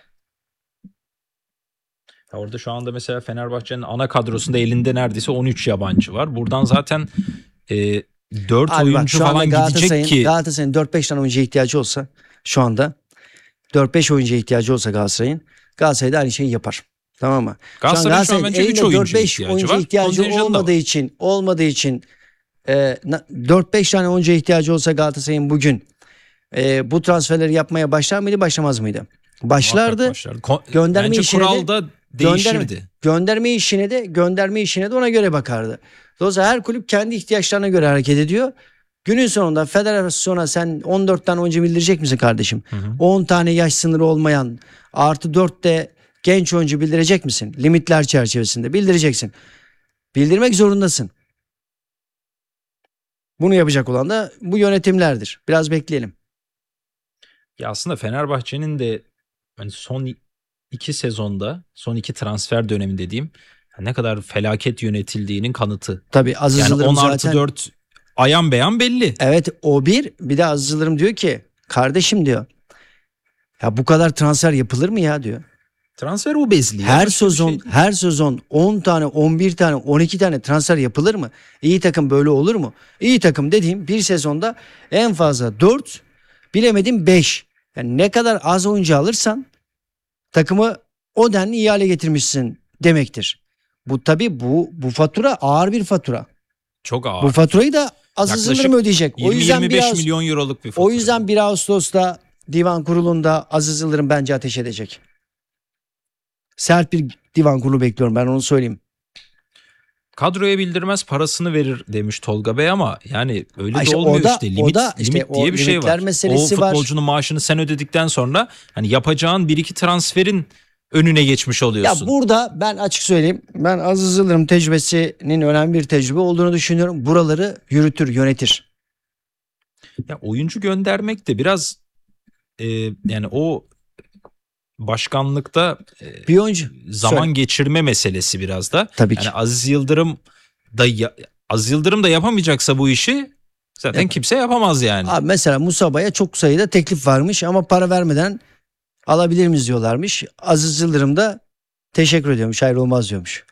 B: Ya orada şu anda mesela Fenerbahçe'nin ana kadrosunda elinde neredeyse 13 yabancı var. Buradan zaten 4
A: Abi bak,
B: oyuncu
A: şu anda
B: falan gidecek ki.
A: Galatasaray'ın 4-5 tane oyuncuya ihtiyacı olsa şu anda 4-5 oyuncuya ihtiyacı olsa Galatasaray da aynı şeyi yapar. Tamam mı?
B: Galatasaray'ın şu an bence 3
A: elinde
B: oyuncu
A: 4-5 oyuncuya
B: var.
A: ihtiyacı
B: Kontenjanı da var.
A: olmadığı için 4-5 tane oyuncuya ihtiyacı olsa Galatasaray'ın bugün bu transferleri yapmaya başlar mıydı, başlamaz mıydı? Başlardı. Gönderme
B: Bence
A: işine
B: kural
A: de-
B: da değişirdi.
A: Gönderme işine de ona göre bakardı. Dolayısıyla her kulüp kendi ihtiyaçlarına göre hareket ediyor. Günün sonunda federasyona sen 14 tane oyuncu bildirecek misin kardeşim?
B: Hı hı.
A: 10 tane yaş sınırı olmayan artı 4 de genç oyuncu bildirecek misin? Limitler çerçevesinde bildireceksin. Bildirmek zorundasın. Bunu yapacak olan da bu yönetimlerdir. Biraz bekleyelim.
B: Ya aslında Fenerbahçe'nin de hani son 2 sezonda, son 2 transfer dönemi dediğim ne kadar felaket yönetildiğinin kanıtı.
A: Tabii Aziz
B: Yani
A: Yıldırım
B: 10 artı
A: zaten.
B: 4 ayan beyan belli.
A: Evet, bir de Aziz Yıldırım diyor ki kardeşim diyor. Ya bu kadar transfer yapılır mı ya diyor.
B: Transfer obezliği.
A: Her
B: başka bir
A: sezon
B: şey değil.
A: her sezon 10 tane, 11 tane, 12 tane transfer yapılır mı? İyi takım böyle olur mu? İyi takım dediğim bir sezonda en fazla 4, bilemedim 5. Yani ne kadar az oyuncu alırsan takımı o denli iyi hale getirmişsin demektir. Bu tabii bu fatura ağır bir fatura.
B: Çok ağır.
A: Bu faturayı da Aziz
B: Yaklaşık
A: Yıldırım ödeyecek. O yüzden
B: 20-25 milyon euroluk bir fatura.
A: O yüzden 1 Ağustos'ta Divan Kurulu'nda Aziz Yıldırım bence ateş edecek. Sert bir divan kurulu bekliyorum, ben onu söyleyeyim.
B: Kadroya bildirmez parasını verir demiş Tolga Bey ama yani öyle de
A: işte
B: olmuyor
A: o da-
B: işte.
A: o
B: Limit,
A: da işte
B: limit
A: o
B: diye bir şey
A: limitler
B: var. O
A: meselesi var.
B: futbolcunun maaşını sen ödedikten sonra hani yapacağın 1-2 transferin önüne geçmiş
A: Ya
B: oluyorsun.
A: burada ben açık söyleyeyim. Ben Aziz Yıldırım tecrübesinin önemli bir tecrübe olduğunu düşünüyorum. Buraları yürütür, yönetir.
B: Ya oyuncu göndermek de biraz yani o başkanlıkta
A: Bir oyuncu
B: zaman
A: söyle.
B: geçirme meselesi biraz da.
A: Tabii ki.
B: Yani Aziz Yıldırım da yapamayacaksa bu işi zaten
A: Yapar.
B: kimse yapamaz yani.
A: Abi mesela Musaba'ya çok sayıda teklif varmış ama para vermeden alabilir miyiz diyorlarmış. Aziz Yıldırım da teşekkür ediyormuş, hayır olmaz diyormuş.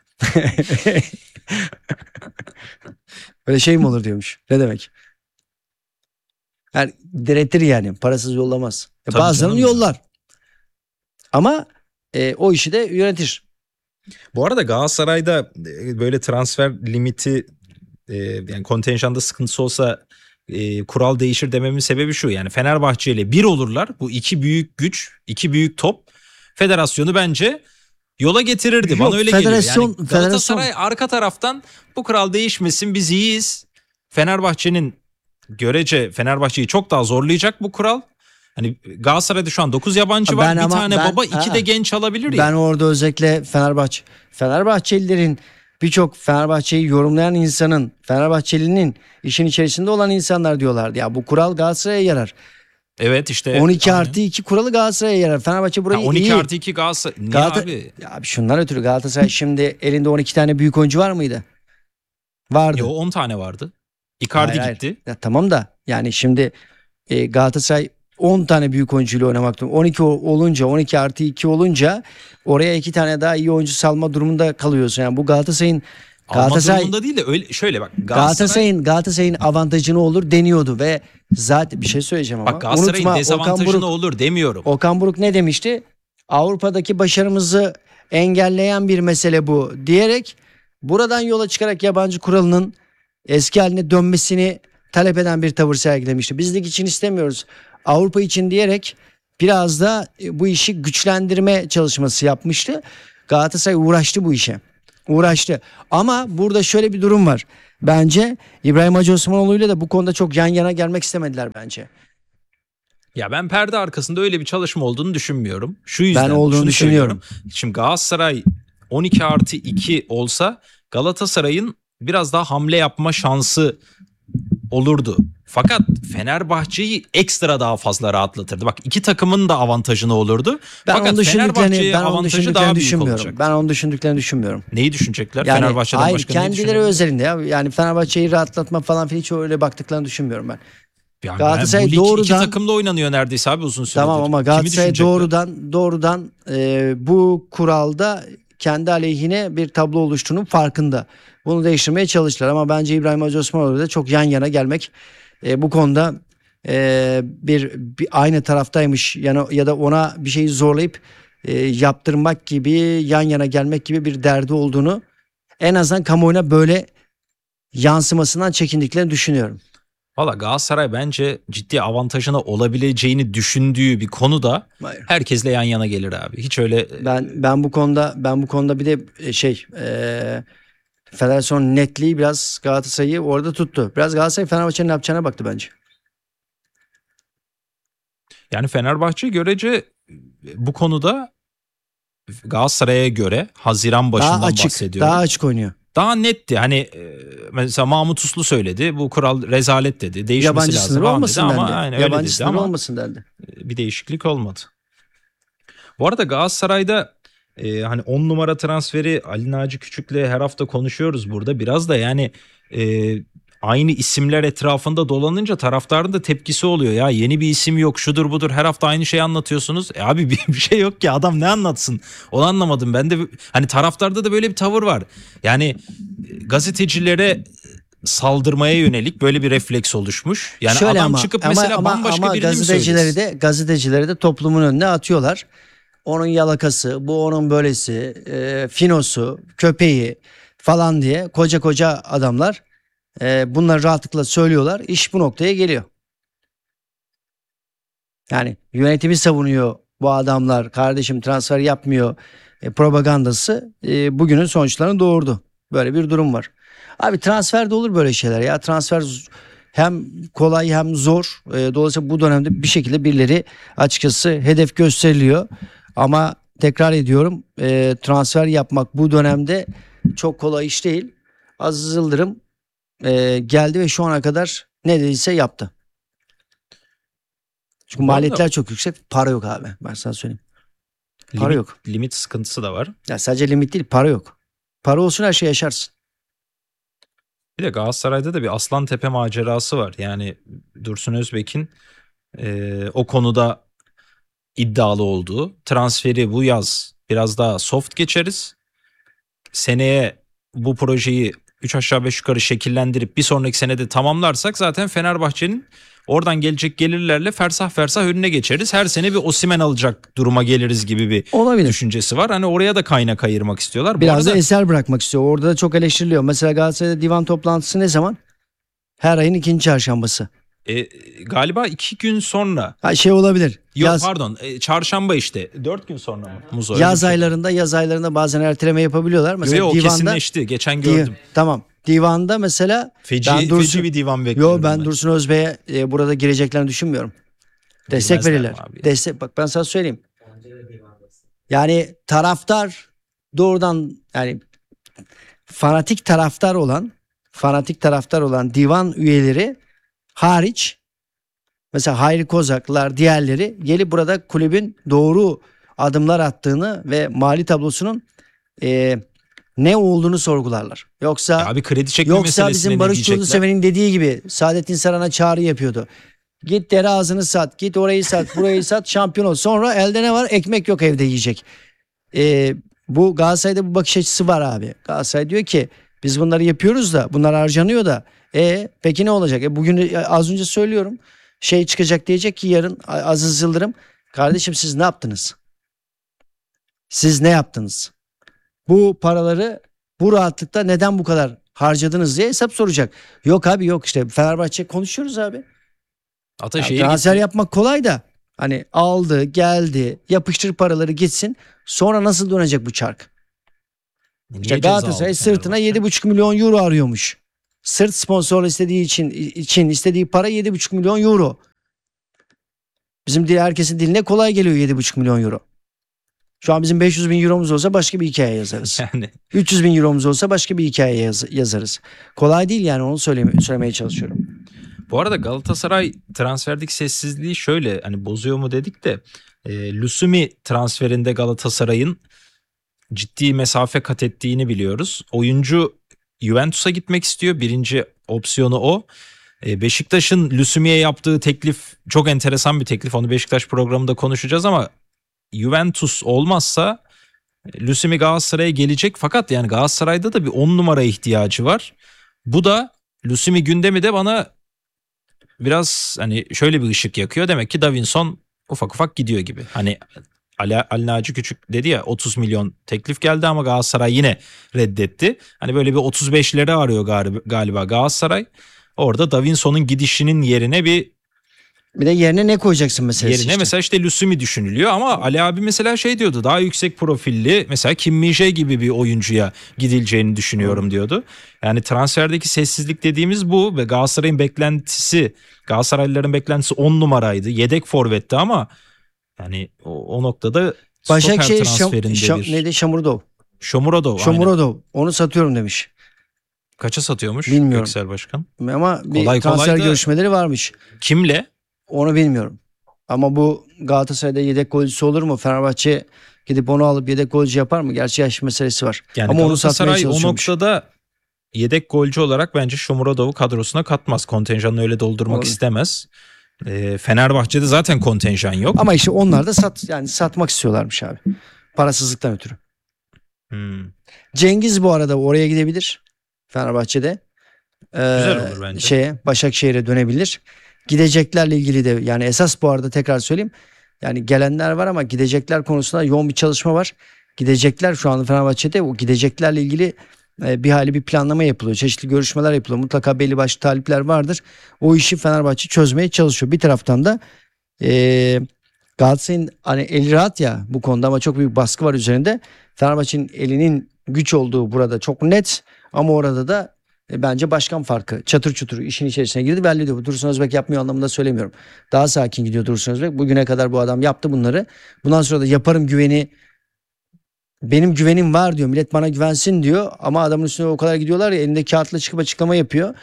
A: Böyle şey mi olur diyormuş. Ne demek? Yani diretir yani. Parasız yollamaz.
B: Tabii
A: Bazılarını
B: canım ya.
A: yollar. Ama o işi de yönetir.
B: Bu arada Galatasaray'da böyle transfer limiti yani kontenjanda sıkıntısı olsa kural değişir dememin sebebi şu. Yani Fenerbahçe ile bir olurlar. Bu iki büyük güç, iki büyük top federasyonu bence yola getirirdi.
A: Yok,
B: Bana öyle geliyor.
A: federasyon-
B: Yani Galatasaray arka taraftan bu kural değişmesin biz iyiyiz. Fenerbahçe'yi çok daha zorlayacak bu kural. Hani Galatasaray'da şu an 9 yabancı var. Bir tane baba, 2 de genç alabilir ya.
A: Ben orada özellikle Fenerbahçelilerin, birçok Fenerbahçe'yi yorumlayan insanın, Fenerbahçelinin işin içerisinde olan insanlar diyorlardı. Ya bu kural Galatasaray'a yarar.
B: Evet işte.
A: 12
B: aynen.
A: artı 2 kuralı Galatasaray'a yarar. Fenerbahçe burayı
B: 12
A: iyi.
B: artı 2 Galatasaray. Niye abi?
A: Ya abi şundan ötürü Galatasaray şimdi elinde 12 tane büyük oyuncu var mıydı? Vardı.
B: Yo 10 tane vardı. Icardi
A: Hayır,
B: gitti.
A: Ya tamam da yani şimdi Galatasaray 10 tane büyük oyuncuyla oynamak durumunda. 12 olunca, 12 artı 2 olunca oraya 2 tane daha iyi oyuncu salma durumunda kalıyorsun. Yani bu Galatasaray'ın
B: Alma durumunda değil de öyle şöyle bak.
A: Galatasaray'ın avantajını olur deniyordu ve zaten bir şey söyleyeceğim ama
B: Bak Galatasaray'ın
A: unutma
B: dezavantajını olur demiyorum.
A: Okan Buruk ne demişti? Avrupa'daki başarımızı engelleyen bir mesele bu diyerek buradan yola çıkarak yabancı kuralının eski haline dönmesini talep eden bir tavır sergilemişti. Biz lig için istemiyoruz, Avrupa için diyerek biraz da bu işi güçlendirme çalışması yapmıştı. Galatasaray uğraştı bu işe. Uğraştı. Ama burada şöyle bir durum var. Bence İbrahim Hacı Osmanoğlu'yla da bu konuda çok yan yana gelmek istemediler bence.
B: Ya ben perde arkasında öyle bir çalışma olduğunu düşünmüyorum. Şu yüzden
A: Ben olduğunu
B: şunu
A: düşünüyorum.
B: söylüyorum. Şimdi Galatasaray 12+2 olsa Galatasaray'ın biraz daha hamle yapma şansı olurdu. Fakat Fenerbahçe'yi ekstra daha fazla rahatlatırdı. Bak iki takımın da avantajına olurdu.
A: Ben
B: Fakat
A: onu
B: Fenerbahçe'ye
A: düşündüklerini,
B: avantajı daha büyük
A: düşünmüyorum.
B: olacak.
A: Ben onu düşündüklerini düşünmüyorum.
B: Neyi düşünecekler?
A: Yani
B: Fenerbahçe'den
A: hayır,
B: başka neyi
A: kendileri
B: düşünecekler?
A: özelinde ya. Yani Fenerbahçe'yi rahatlatma falan filan hiç öyle baktıklarını düşünmüyorum ben.
B: Yani
A: Galatasaray
B: bu lig
A: doğrudan-
B: iki takımla oynanıyor neredeyse abi uzun süredir.
A: Tamam ama
B: Kimi
A: Galatasaray
B: düşünecekler?
A: doğrudan bu kuralda kendi aleyhine bir tablo oluştuğunun farkında. Bunu değiştirmeye çalıştılar ama bence İbrahim Hacı Osmanoğlu da çok yan yana gelmek bu konuda bir aynı taraftaymış ya da ona bir şeyi zorlayıp yaptırmak gibi, yan yana gelmek gibi bir derdi olduğunu, en azından kamuoyuna böyle yansımasından çekindiklerini düşünüyorum.
B: Valla Galatasaray bence ciddi avantajına olabileceğini düşündüğü bir konuda
A: Hayır.
B: herkesle yan yana gelir abi. Hiç öyle
A: Ben bu konuda bir de federasyon netliği biraz Galatasaray'ı orada tuttu. Biraz Galatasaray Fenerbahçe'nin ne yapacağına baktı bence.
B: yani Fenerbahçe görece bu konuda Galatasaray'a göre Haziran başından
A: Daha açık,
B: bahsediyorum.
A: daha açık oynuyor.
B: Daha netti. Hani mesela Mahmut Uslu söyledi. Bu kural rezalet dedi. Değişmesi
A: Yabancı
B: lazım
A: sınırı
B: falan
A: olmasın
B: dedi ama
A: dendi.
B: aynen öyle
A: Yabancı
B: dedi
A: sınırı
B: ama
A: olmasın dendi.
B: bir değişiklik olmadı. Bu arada Galatasaray'da hani 10 numara transferi Ali Naci Küçük'le her hafta konuşuyoruz burada. Biraz da yani e, aynı isimler etrafında dolanınca taraftarın da tepkisi oluyor. Ya yeni bir isim yok, şudur budur, her hafta aynı şeyi anlatıyorsunuz. Abi bir şey yok ki, adam ne anlatsın? Onu anlamadım. Ben de hani taraftarda da böyle bir tavır var. Yani gazetecilere saldırmaya yönelik böyle bir refleks oluşmuş. Yani
A: Şöyle
B: adam çıkıp mesela bambaşka birini mi söylesin?
A: gazetecileri de toplumun önüne atıyorlar. Onun yalakası, bu onun böylesi, finosu, köpeği falan diye koca adamlar bunları rahatlıkla söylüyorlar. İş bu noktaya geliyor. Yani yönetimi savunuyor bu adamlar. Kardeşim transfer yapmıyor propagandası bugünün sonuçlarını doğurdu. Böyle bir durum var. Abi transferde olur böyle şeyler ya. Transfer hem kolay hem zor. Dolayısıyla bu dönemde bir şekilde birileri açıkçası hedef gösteriliyor. Ama tekrar ediyorum, transfer yapmak bu dönemde çok kolay iş değil. Aziz Yıldırım geldi ve şu ana kadar ne dediyse yaptı. Çünkü
B: Bu arada-
A: maliyetler çok yüksek. Para yok abi. Ben sana söyleyeyim. Para yok.
B: Limit sıkıntısı da var.
A: Ya sadece limit değil, para yok. Para olsun her şey yaşarsın.
B: Bir de Galatasaray'da da bir Aslantepe macerası var. Yani Dursun Özbek'in o konuda iddialı olduğu, transferi bu yaz biraz daha soft geçeriz. Seneye bu projeyi 3 aşağı 5 yukarı şekillendirip bir sonraki senede tamamlarsak zaten Fenerbahçe'nin oradan gelecek gelirlerle fersah fersah önüne geçeriz. Her sene bir Osimhen alacak duruma geliriz gibi bir
A: Olabilir.
B: düşüncesi var. Hani oraya da kaynak ayırmak istiyorlar. Bu
A: Biraz da
B: arada
A: eser bırakmak istiyor. Orada da çok eleştiriliyor. Mesela Galatasaray'da divan toplantısı ne zaman? Her ayın 2. çarşambası.
B: galiba 2 gün sonra.
A: Ha, şey olabilir.
B: Yok pardon, çarşamba işte 4 gün sonra mı? Muzo, öyle bir
A: Yaz
B: şey.
A: aylarında bazen erteleme yapabiliyorlar. Mesela
B: Yo, o
A: divanda
B: kesinleşti. Geçen gördüm.
A: tamam. Divanda mesela
B: Feci bir divan bekliyorum.
A: ben Dursun Özbek'e burada gireceklerini düşünmüyorum. Destek
B: Girmezler
A: verirler.
B: mi abi?
A: Destek, bak ben sana söyleyeyim.
C: Bence de divandasın.
A: Yani taraftar doğrudan, yani fanatik taraftar olan divan üyeleri hariç, mesela Hayri Kozaklar, diğerleri gelip burada kulübün doğru adımlar attığını ve mali tablosunun ne olduğunu sorgularlar. Yoksa
B: Ya abi kredi çekme
A: Yoksa
B: meselesine
A: bizim
B: ne
A: Barış
B: diyecekler?
A: Çuğluseven'in dediği gibi Saadettin Saran'a çağrı yapıyordu. Git dere ağzını sat, git orayı sat, burayı sat, şampiyon ol. Sonra elde ne var? Ekmek yok evde yiyecek. Bu Galatasaray'da bu bakış açısı var abi. Galatasaray diyor ki biz bunları yapıyoruz da bunlar harcanıyor da peki ne olacak? Bugün az önce söylüyorum, şey çıkacak, diyecek ki yarın Aziz Yıldırım, kardeşim siz ne yaptınız? Siz ne yaptınız? Bu paraları bu rahatlıkta neden bu kadar harcadınız diye hesap soracak. Yok abi yok, işte Fenerbahçe konuşuyoruz abi. Ya
B: Ataşehir
A: transfer
B: gitti.
A: yapmak kolay da hani aldı geldi, yapıştır paraları gitsin, sonra nasıl dönecek bu çark?
B: Niye
A: İşte
B: ceza
A: Galatasaray
B: aldı
A: sırtına
B: Fenerbahçe?
A: 7,5 milyon euro arıyormuş. Sırt sponsor istediği için istediği para 7,5 milyon euro. Bizim herkesin diline kolay geliyor 7,5 milyon euro. Şu an bizim 500 bin euromuz olsa başka bir hikaye yazarız.
B: Yani
A: 300 bin euromuz olsa başka bir hikaye yazarız. Kolay değil yani, onu söylemeye çalışıyorum.
B: bu arada Galatasaray transferdeki sessizliği şöyle, hani bozuyor mu dedik de Lusumi transferinde Galatasaray'ın ciddi mesafe kat ettiğini biliyoruz. Oyuncu Juventus'a gitmek istiyor. Birinci opsiyonu o. Beşiktaş'ın Lusumi'ye yaptığı teklif çok enteresan bir teklif. Onu Beşiktaş programında konuşacağız ama Juventus olmazsa Lusumi Galatasaray'a gelecek. Fakat yani Galatasaray'da da bir 10 numara ihtiyacı var. Bu da Lusumi gündemi de bana biraz hani şöyle bir ışık yakıyor. Demek ki Davinson ufak ufak gidiyor gibi. Hani Ali Naci Küçük dedi ya, 30 milyon teklif geldi ama Galatasaray yine reddetti. Hani böyle bir 35'leri arıyor galiba Galatasaray. Orada Davinson'un gidişinin yerine
A: Bir de yerine ne koyacaksın meselesi işte.
B: mesela işte Lusumi düşünülüyor ama Ali abi mesela şey diyordu, daha yüksek profilli mesela Kim Min-jae gibi bir oyuncuya gidileceğini düşünüyorum diyordu. Yani transferdeki sessizlik dediğimiz bu ve Galatasaraylıların beklentisi 10 numaraydı. Yedek forvetti ama yani o noktada stoper
A: Başakşehir
B: transferinde bir
A: neydi? Şamurodov.
B: Shomurodov. Aynen.
A: Shomurodov. Onu satıyorum demiş.
B: Kaça satıyormuş
A: Bilmiyorum.
B: Göksel Başkan?
A: Ama bir
B: Kolay
A: transfer
B: kolay da-
A: görüşmeleri varmış.
B: Kimle?
A: Onu bilmiyorum. Ama bu Galatasaray'da yedek golcüsü olur mu? Fenerbahçe gidip onu alıp yedek golcü yapar mı? Gerçi yaş meselesi var.
B: Yani
A: Ama onu satmaya
B: Galatasaray o
A: çalışıyormuş.
B: noktada yedek golcü olarak bence Shomurodov'u kadrosuna katmaz. Kontenjanını öyle doldurmak
A: Olur.
B: istemez. Fenerbahçe'de zaten kontenjan yok.
A: Ama işte onlar da satmak istiyorlarmış abi. Parasızlıktan ötürü.
B: Hmm.
A: Cengiz bu arada oraya gidebilir. Fenerbahçe'de.
B: Güzel olur bence.
A: Başakşehir'e dönebilir. Gideceklerle ilgili de yani esas bu arada tekrar söyleyeyim. Yani gelenler var ama gidecekler konusunda yoğun bir çalışma var. Gidecekler şu anda Fenerbahçe'de, o gideceklerle ilgili bir planlama yapılıyor. Çeşitli görüşmeler yapılıyor. Mutlaka belli başlı talipler vardır. O işi Fenerbahçe çözmeye çalışıyor. Bir taraftan da Galatasaray'ın hani eli rahat ya bu konuda ama çok büyük baskı var üzerinde. Fenerbahçe'nin elinin güç olduğu burada çok net ama orada da bence başkan farkı. Çatır çutur işin içerisine girdi ve hallediyor. Bu Dursun Özbek yapmıyor anlamında söylemiyorum. Daha sakin gidiyor Dursun Özbek. Bugüne kadar bu adam yaptı bunları. Bundan sonra da yaparım güveni, benim güvenim var diyor. Millet bana güvensin diyor. Ama adamın üstüne o kadar gidiyorlar ya, elinde kağıtla çıkıp açıklama yapıyor.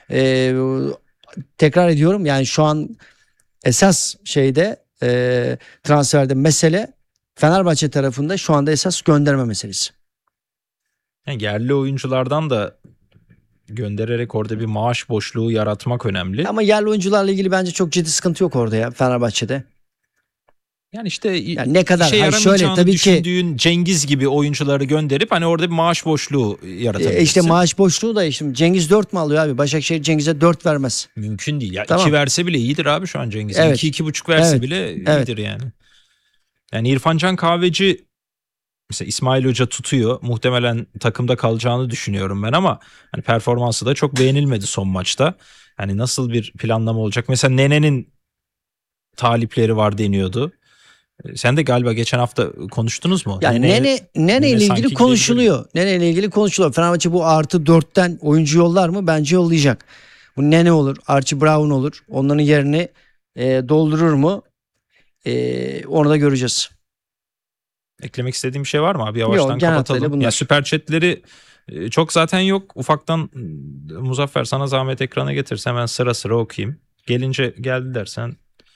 A: Tekrar ediyorum yani şu an esas transferde mesele Fenerbahçe tarafında şu anda esas gönderme meselesi.
B: Yani yerli oyunculardan da göndererek orada bir maaş boşluğu yaratmak önemli.
A: Ama yerli oyuncularla ilgili bence çok ciddi sıkıntı yok orada ya Fenerbahçe'de.
B: Yani işte
A: Yani ne kadar
B: işe
A: şöyle
B: yaramayacağını
A: tabii ki
B: düşündüğün Cengiz gibi oyuncuları gönderip hani orada bir maaş boşluğu yaratabilirsin.
A: işte maaş boşluğu da işte Cengiz 4 mu alıyor abi? Başakşehir Cengiz'e 4 vermez.
B: Mümkün değil ya.
A: Tamam.
B: 2 verse bile iyidir abi şu an Cengiz.
A: Evet.
B: 2-2,5 verse
A: Evet.
B: bile
A: Evet.
B: iyidir yani. Yani İrfan Can Kahveci mesela İsmail Hoca tutuyor. Muhtemelen takımda kalacağını düşünüyorum ben ama hani performansı da çok beğenilmedi son maçta. Hani nasıl bir planlama olacak? Mesela Nene'nin talipleri var deniyordu. Sen de galiba geçen hafta konuştunuz mu?
A: Yani Nene ile
B: sanki
A: ilgili konuşuluyor. Nene ile ilgili konuşuluyor. Fenerbahçe bu +4'ten oyuncu yollar mı? Bence yollayacak. Bu Nene olur, Archie Brown olur. Onların yerini doldurur mu? Onu da göreceğiz.
B: Eklemek istediğim bir şey var mı abi? Yavaştan
A: Yok, genel
B: kapatalım.
A: hatlarıyla bunlar.
B: Ya süper chatleri çok zaten yok. Ufaktan Muzaffer sana zahmet ekrana getirse hemen sıra sıra okuyayım. Geldi dersen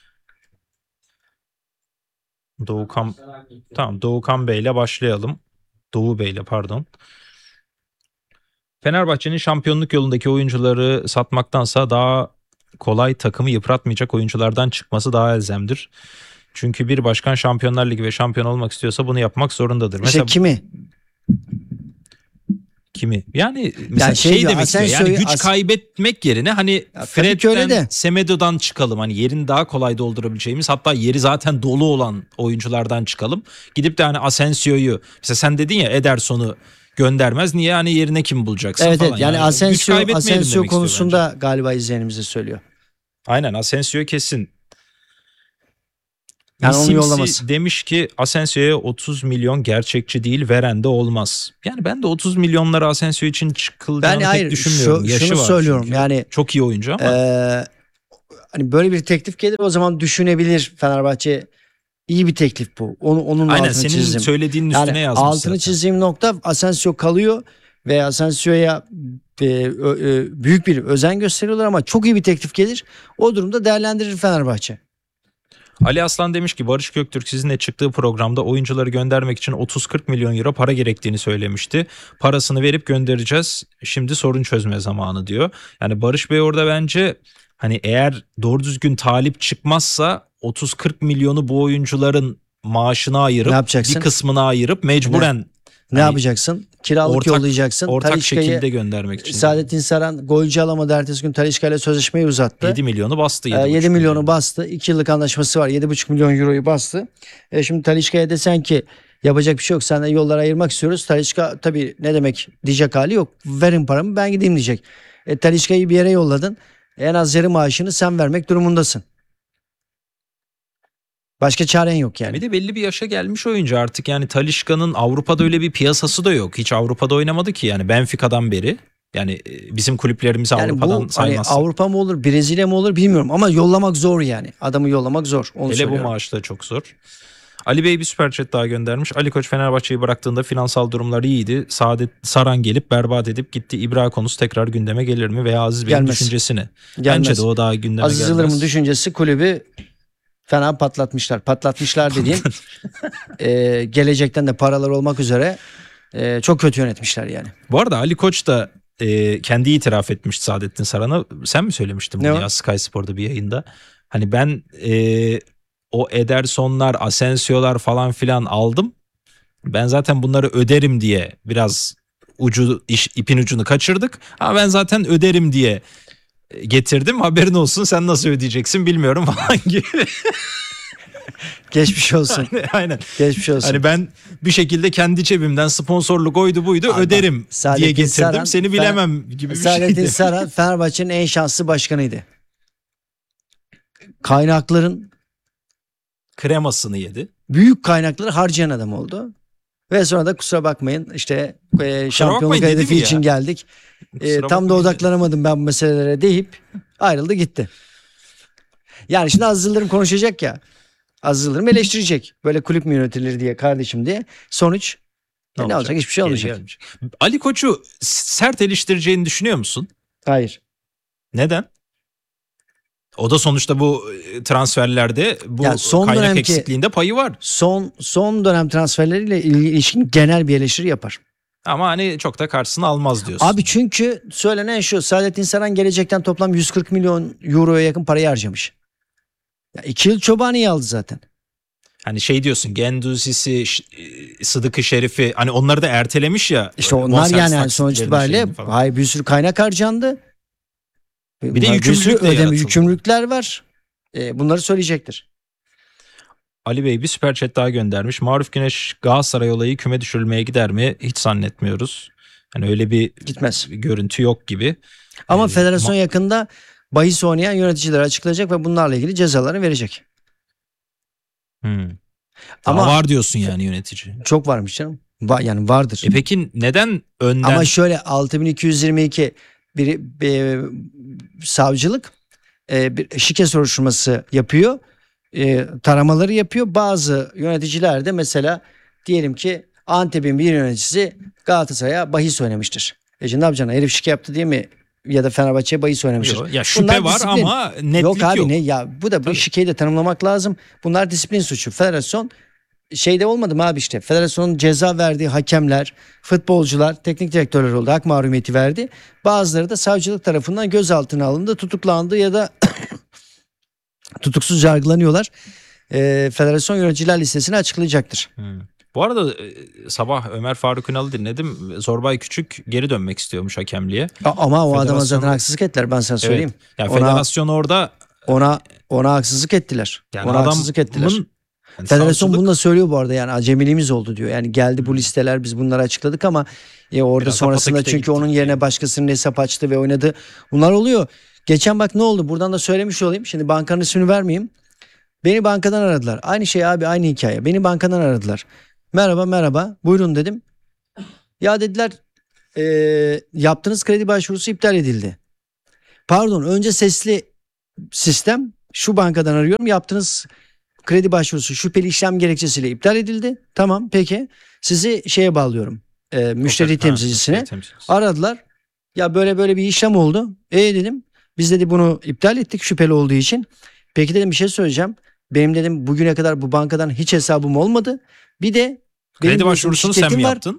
B: Doğukan Bey'le başlayalım. Doğu Bey'le pardon. Fenerbahçe'nin şampiyonluk yolundaki oyuncuları satmaktansa daha kolay, takımı yıpratmayacak oyunculardan çıkması daha elzemdir. Çünkü bir başkan Şampiyonlar Ligi ve şampiyon olmak istiyorsa bunu yapmak zorundadır.
A: İşte
B: Mesela kimi? Yani mesela
A: şey diyor,
B: demek istiyor. Yani
A: Asensio'yu
B: güç kaybetmek yerine hani
A: tabii ki öyle
B: Fred'den,
A: de.
B: Semedo'dan çıkalım. Hani yerini daha kolay doldurabileceğimiz, hatta yeri zaten dolu olan oyunculardan çıkalım. Gidip de hani Asensio'yu, mesela sen dedin ya Ederson'u göndermez. Niye? Hani yerine kim bulacaksın
A: Evet
B: falan.
A: evet, yani
B: güç kaybetmeyelim
A: Asensio
B: demek istiyor
A: konusunda galiba izleyenimiz de söylüyor.
B: bence. Aynen, Asensio kesin.
A: Yani onu
B: Simsi
A: yollaması.
B: demiş ki Asensio'ya 30 milyon gerçekçi değil, veren de olmaz. Yani ben de 30 milyonlara Asensio için
A: Ben
B: çıkılacağını pek
A: hayır
B: düşünmüyorum. Yaşı
A: şunu
B: var
A: söylüyorum
B: çünkü.
A: yani
B: Çok iyi oyuncu ama.
A: hani böyle bir teklif gelir, o zaman düşünebilir Fenerbahçe. İyi bir teklif bu. Onun
B: Aynen,
A: altını
B: senin
A: çizdim.
B: söylediğinin
A: Yani
B: üstüne yazmış
A: altını
B: zaten.
A: çizdiğim nokta, Asensio kalıyor ve Asensio'ya büyük bir özen gösteriyorlar ama çok iyi bir teklif gelir. O durumda değerlendirir Fenerbahçe.
B: Ali Aslan demiş ki Barış Göktürk sizinle çıktığı programda oyuncuları göndermek için 30-40 milyon euro para gerektiğini söylemişti. Parasını verip göndereceğiz. Şimdi sorun çözme zamanı diyor. Yani Barış Bey orada bence hani eğer doğru düzgün talip çıkmazsa 30-40 milyonu bu oyuncuların maaşına
A: Ne
B: ayırıp
A: yapacaksın?
B: bir kısmına ayırıp mecburen
A: Ne
B: hani
A: yapacaksın? Kiralık
B: ortak-
A: yollayacaksın.
B: ortak şekilde
A: Talisca'yı,
B: göndermek için.
A: Saadettin Saran golcü alamadı. Ertesi gün Talisca ile sözleşmeyi uzattı.
B: 7 milyonu bastı.
A: 7 milyonu bastı. 2 yıllık anlaşması var. 7,5 milyon euroyu bastı. Şimdi Talisca'ya desen ki yapacak bir şey yok, senden yollar ayırmak istiyoruz. Talisca tabii ne demek diyecek hali yok. Verin paramı, ben gideyim diyecek. Talisca'yı bir yere yolladın. En az yarı maaşını sen vermek durumundasın. Başka çaren yok yani.
B: Bir de belli bir yaşa gelmiş oyuncu artık. Yani Talisca'nın Avrupa'da öyle bir piyasası da yok. Hiç Avrupa'da oynamadı ki yani Benfica'dan beri. Yani bizim kulüplerimizi
A: Yani
B: Avrupa'dan
A: bu hani
B: saymazsak.
A: Avrupa mı olur, Brezilya mı olur bilmiyorum ama yollamak zor yani. Adamı yollamak zor. Onu
B: Hele bu
A: söylüyorum.
B: maaşla çok zor. Ali Bey bir süper chat daha göndermiş. Ali Koç Fenerbahçe'yi bıraktığında finansal durumları iyiydi. Saadet Saran gelip berbat edip gitti. İbra konusu tekrar gündeme gelir mi? Veya Aziz Bey'in
A: Gelmez.
B: düşüncesi.
A: Gelmez.
B: Bence de o daha gündeme
A: Aziz
B: gelmez.
A: Yıldırım'ın düşüncesi kulübü fena patlatmışlar. Patlatmışlar dediğim gelecekten de paralar olmak üzere çok kötü yönetmişler yani.
B: Bu arada Ali Koç da kendi itiraf etmişti Saadettin Saran'a. Sen mi söylemiştin
A: Ne
B: bunu
A: o?
B: ya Sky Spor'da bir yayında? Hani ben o Edersonlar, Asensio'lar falan filan aldım. Ben zaten bunları öderim diye biraz ipin ucunu kaçırdık. Ama ben zaten öderim diye getirdim. Haberin olsun, sen nasıl ödeyeceksin bilmiyorum falan gibi.
A: Geçmiş olsun.
B: Aynen.
A: Geçmiş olsun.
B: Hani ben bir şekilde kendi cebimden sponsorluk oydu buydu
A: Abi bak,
B: öderim
A: Saadettin
B: diye getirdim.
A: Saran,
B: Seni bilemem gibi bir
A: Saadettin
B: şeydi.
A: Saran Fenerbahçe'nin en şanslı başkanıydı. Kaynakların,
B: Kremasını yedi.
A: büyük kaynakları harcayan adam oldu. Ve sonra da kusura bakmayın işte şampiyonluk
B: bakmayın dedi
A: hedefi
B: mi ya?
A: için geldik.
B: Kusura
A: Tam da
B: bakmayın.
A: odaklanamadım ben bu meselelere deyip ayrıldı gitti. Yani şimdi Aziz Yıldırım konuşacak ya. Aziz Yıldırım eleştirecek. Böyle kulüp mü yönetilir diye, kardeşim diye. Sonuç ne olacak? Hiçbir şey
B: Geri
A: olmayacak.
B: gelmeyecek. Ali Koç'u sert eleştireceğini düşünüyor musun?
A: Hayır.
B: Neden? O da sonuçta bu transferlerde bu
A: Yani son
B: kaynak
A: dönemki-
B: eksikliğinde payı var.
A: Son dönem transferleriyle ilişkin genel bir eleştiri yapar.
B: Ama hani çok da karşısına almaz diyorsun.
A: Abi çünkü söylenen şu: Saadettin Saran gelecekten toplam 140 milyon euroya yakın parayı harcamış. Ya 2 yıl Çobani'yi aldı zaten.
B: Hani şey diyorsun, Genduzisi, Sıdıkı Şerif'i, hani onları da ertelemiş ya.
A: İşte onlar
B: bonservis
A: yani
B: taksitlerinin
A: sonuç itibariyle
B: şeyini falan.
A: hayır, bir sürü kaynak harcandı.
B: Bir de
A: sürü
B: yükümlülük de yaratıldı.
A: yükümlülükler var. Bunları söyleyecektir.
B: Ali Bey bir süper chat daha göndermiş. Maruf Güneş Galatasaray olayı küme düşürülmeye gider mi? Hiç zannetmiyoruz. Hani öyle bir
A: Gitmez.
B: görüntü yok gibi.
A: Ama federasyon yakında bahis oynayan yöneticileri açıklayacak ve bunlarla ilgili cezalarını verecek.
B: Ama
A: Ama
B: var diyorsun yani yönetici.
A: çok varmış canım. Yani vardır.
B: Peki neden önden?
A: Ama şöyle 6222 bir savcılık bir şike soruşturması yapıyor. Taramaları yapıyor. Bazı yöneticiler de mesela diyelim ki Antep'in bir yöneticisi Galatasaray'a bahis oynamıştır. Şimdi ne yapacaksın? Herif şike yaptı diye mi? Ya da Fenerbahçe'ye bahis oynamıştır.
B: Ya şüphe
A: Bunlar
B: var
A: disiplin.
B: ama netlik
A: Yok abi
B: yok.
A: ne ya, bu da bu şikeyi de tanımlamak lazım. Bunlar disiplin suçu. Federasyon şeyde olmadı mı abi işte? Federasyonun ceza verdiği hakemler, futbolcular, teknik direktörler oldu. Hak mahrumiyeti verdi. Bazıları da savcılık tarafından gözaltına alındı, tutuklandı ya da tutuksuz yargılanıyorlar. Federasyon yöneticiler listesini açıklayacaktır.
B: Bu arada sabah Ömer Faruk Ünal'ı dinledim. Zorbay Küçük geri dönmek istiyormuş hakemliğe.
A: Ama o adama
B: Federasyonu-
A: zaten haksızlık ettiler, ben sana söyleyeyim.
B: Ya
A: Ona-
B: federasyon orada
A: Ona haksızlık ettiler.
B: yani
A: Ona haksızlık ettiler.
B: adamın Yani
A: Federasyon
B: savcılık
A: bunu da söylüyor bu arada, yani acemiliğimiz oldu diyor. Yani geldi bu listeler, biz bunları açıkladık ama orada
B: Biraz da
A: sonrasında
B: pataküte
A: çünkü
B: gittik
A: onun yerine
B: yani.
A: başkasının hesap açtı ve oynadı. Bunlar oluyor. Geçen bak ne oldu, buradan da söylemiş olayım. Şimdi bankanın ismini vermeyeyim. Beni bankadan aradılar. Aynı şey abi, aynı hikaye. Beni bankadan aradılar. Merhaba buyurun dedim. Ya dediler yaptığınız kredi başvurusu iptal edildi. Pardon, önce sesli sistem, şu bankadan arıyorum, yaptığınız kredi başvurusu şüpheli işlem gerekçesiyle iptal edildi. Tamam peki, sizi şeye bağlıyorum, müşteri temsilcisine.
B: müşteri temsilcisi.
A: Aradılar. Ya böyle bir işlem oldu. Dedim, biz dedi bunu iptal ettik şüpheli olduğu için. Peki dedim, bir şey söyleyeceğim. Benim dedim bugüne kadar bu bankadan hiç hesabım olmadı. Bir de benim
B: Kredi
A: diyorsun
B: başvurusunu sen
A: şirketim
B: mi
A: var.
B: yaptın?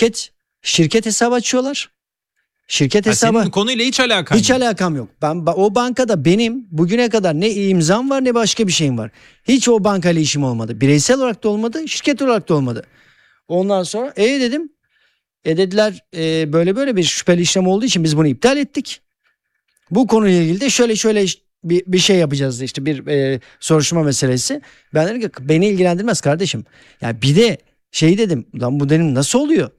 A: Şirket hesabı açıyorlar. Şirket
B: Ha,
A: hesabı.
B: senin konuyla hiç alakan
A: Hiç
B: yok.
A: alakam yok. O bankada benim bugüne kadar ne imzam var ne başka bir şeyim var. Hiç o bankayla işim olmadı. Bireysel olarak da olmadı, şirket olarak da olmadı. Ondan sonra dedim. Dediler böyle bir şüpheli işlem olduğu için biz bunu iptal ettik. Bu konuyla ilgili de şöyle bir şey yapacağız, işte bir soruşturma meselesi. Ben dedim ki beni ilgilendirmez kardeşim. Yani bir de dedim, lan bu dedim nasıl oluyor?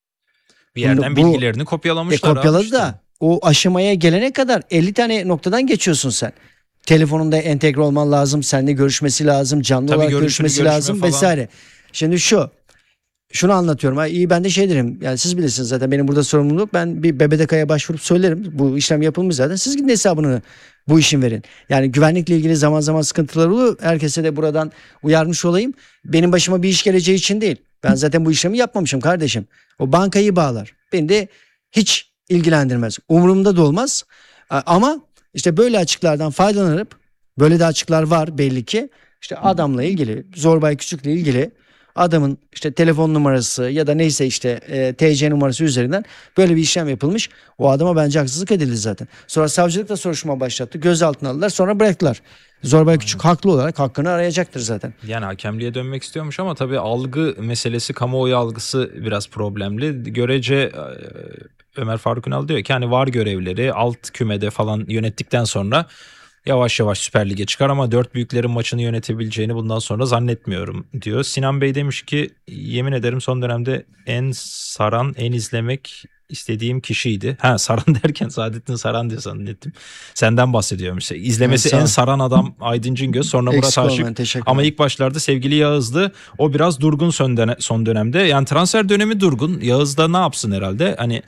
B: Bir yerden
A: Bu-
B: bilgilerini kopyalamışlar.
A: Kopyaladı
B: abi işte.
A: da o aşamaya gelene kadar 50 tane noktadan geçiyorsun sen. Telefonunda entegre olman lazım, seninle görüşmesi lazım, canlı
B: Tabii
A: olarak
B: görüntülü
A: görüşmesi
B: görüşme
A: lazım
B: falan.
A: vesaire. Şimdi şunu anlatıyorum. İyi, ben de derim. Yani siz bilirsiniz zaten, benim burada sorumluluğum yok. Ben bir BBDK'ya başvurup söylerim. Bu işlem yapılmış zaten. Siz gidin hesabını bu işin verin. Yani güvenlikle ilgili zaman zaman sıkıntılar oluyor. Herkese de buradan uyarmış olayım. Benim başıma bir iş geleceği için değil. Ben zaten bu işlemi yapmamışım kardeşim. O bankayı bağlar. Beni de hiç ilgilendirmez. Umurumda da olmaz. Ama işte böyle açıklardan faydalanıp, böyle de açıklar var belli ki. İşte adamla ilgili, Zorbay Küçük'le ilgili adamın işte telefon numarası ya da neyse işte TC numarası üzerinden böyle bir işlem yapılmış. O adama bence haksızlık edildi zaten. Sonra savcılık da soruşturma başlattı. Gözaltına aldılar, sonra bıraktılar. Zorbay Küçük haklı olarak hakkını arayacaktır zaten.
B: Yani hakemliğe dönmek istiyormuş ama tabii algı meselesi, kamuoyu algısı biraz problemli. Görece Ömer Faruk Ünal diyor ki hani VAR görevleri alt kümede falan yönettikten sonra yavaş yavaş Süper Lig'e çıkar ama dört büyüklerin maçını yönetebileceğini bundan sonra zannetmiyorum diyor. Sinan Bey demiş ki yemin ederim son dönemde en saran, en izlemek istediğim kişiydi. Saran derken Saadettin Saran diye zannettim. Senden bahsediyormuş. İzlemesi
A: Evet,
B: en saran adam Aydın Cingöz, sonra Murat
A: Eksik
B: Aşık.
A: olmayın, teşekkür
B: Ama
A: ederim.
B: ilk başlarda sevgili Yağız'dı. O biraz durgun son dönemde. Yani transfer dönemi durgun. Yağız da ne yapsın herhalde? Hani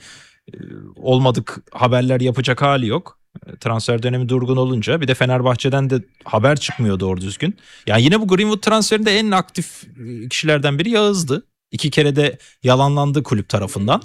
B: olmadık haberler yapacak hali yok. Transfer dönemi durgun olunca bir de Fenerbahçe'den de haber çıkmıyor doğru düzgün. Yani yine bu Greenwood transferinde en aktif kişilerden biri Yağız'dı. 2 kere de yalanlandı kulüp tarafından.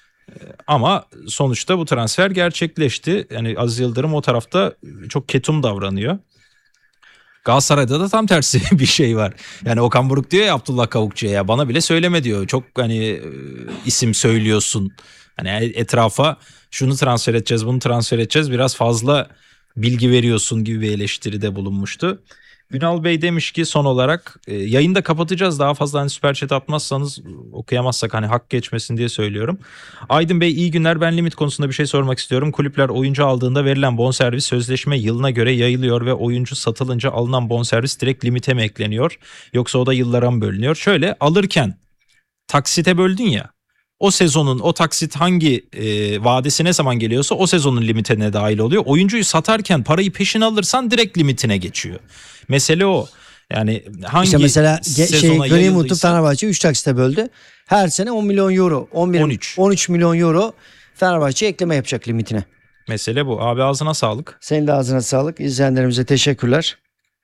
B: Ama sonuçta bu transfer gerçekleşti. Yani Aziz Yıldırım o tarafta çok ketum davranıyor. Galatasaray'da da tam tersi bir şey var. Yani Okan Buruk diyor ya Abdullah Kavukçu'ya, ya bana bile söyleme diyor. Çok hani isim söylüyorsun. Hani etrafa şunu transfer edeceğiz, bunu transfer edeceğiz, biraz fazla bilgi veriyorsun gibi bir eleştiride bulunmuştu. Ünal Bey demiş ki son olarak yayını da kapatacağız. Daha fazla hani süper chat atmazsanız, okuyamazsak hani hak geçmesin diye söylüyorum. Aydın Bey iyi günler, ben limit konusunda bir şey sormak istiyorum. Kulüpler oyuncu aldığında verilen bonservis sözleşme yılına göre yayılıyor ve oyuncu satılınca alınan bonservis direkt limite mi ekleniyor? Yoksa o da yıllara mı bölünüyor? Şöyle, alırken taksite böldün ya. O sezonun o taksit hangi vadesi ne zaman geliyorsa o sezonun limitine dahil oluyor. Oyuncuyu satarken parayı peşin alırsan direkt limitine geçiyor. Mesele o. Yani hangi
A: İşte mesela
B: sezona
A: Greenwood'u
B: yayıldıysa
A: Fenerbahçe 3 taksite böldü. Her sene 10 milyon euro, 13 milyon euro Fenerbahçe ekleme yapacak limitine.
B: mesele bu. Abi ağzına sağlık.
A: Senin de ağzına sağlık. İzleyenlerimize teşekkürler.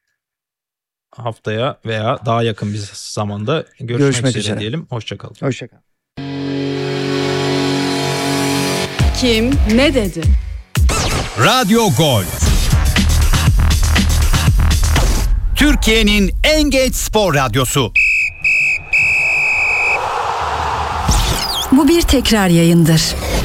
B: Haftaya veya daha yakın bir zamanda görüşmek üzere diyelim. Hoşçakalın.
A: Hoşçakal.
D: Kim ne dedi?
E: Radyo Gol. Türkiye'nin en geç spor radyosu.
F: Bu bir tekrar yayındır.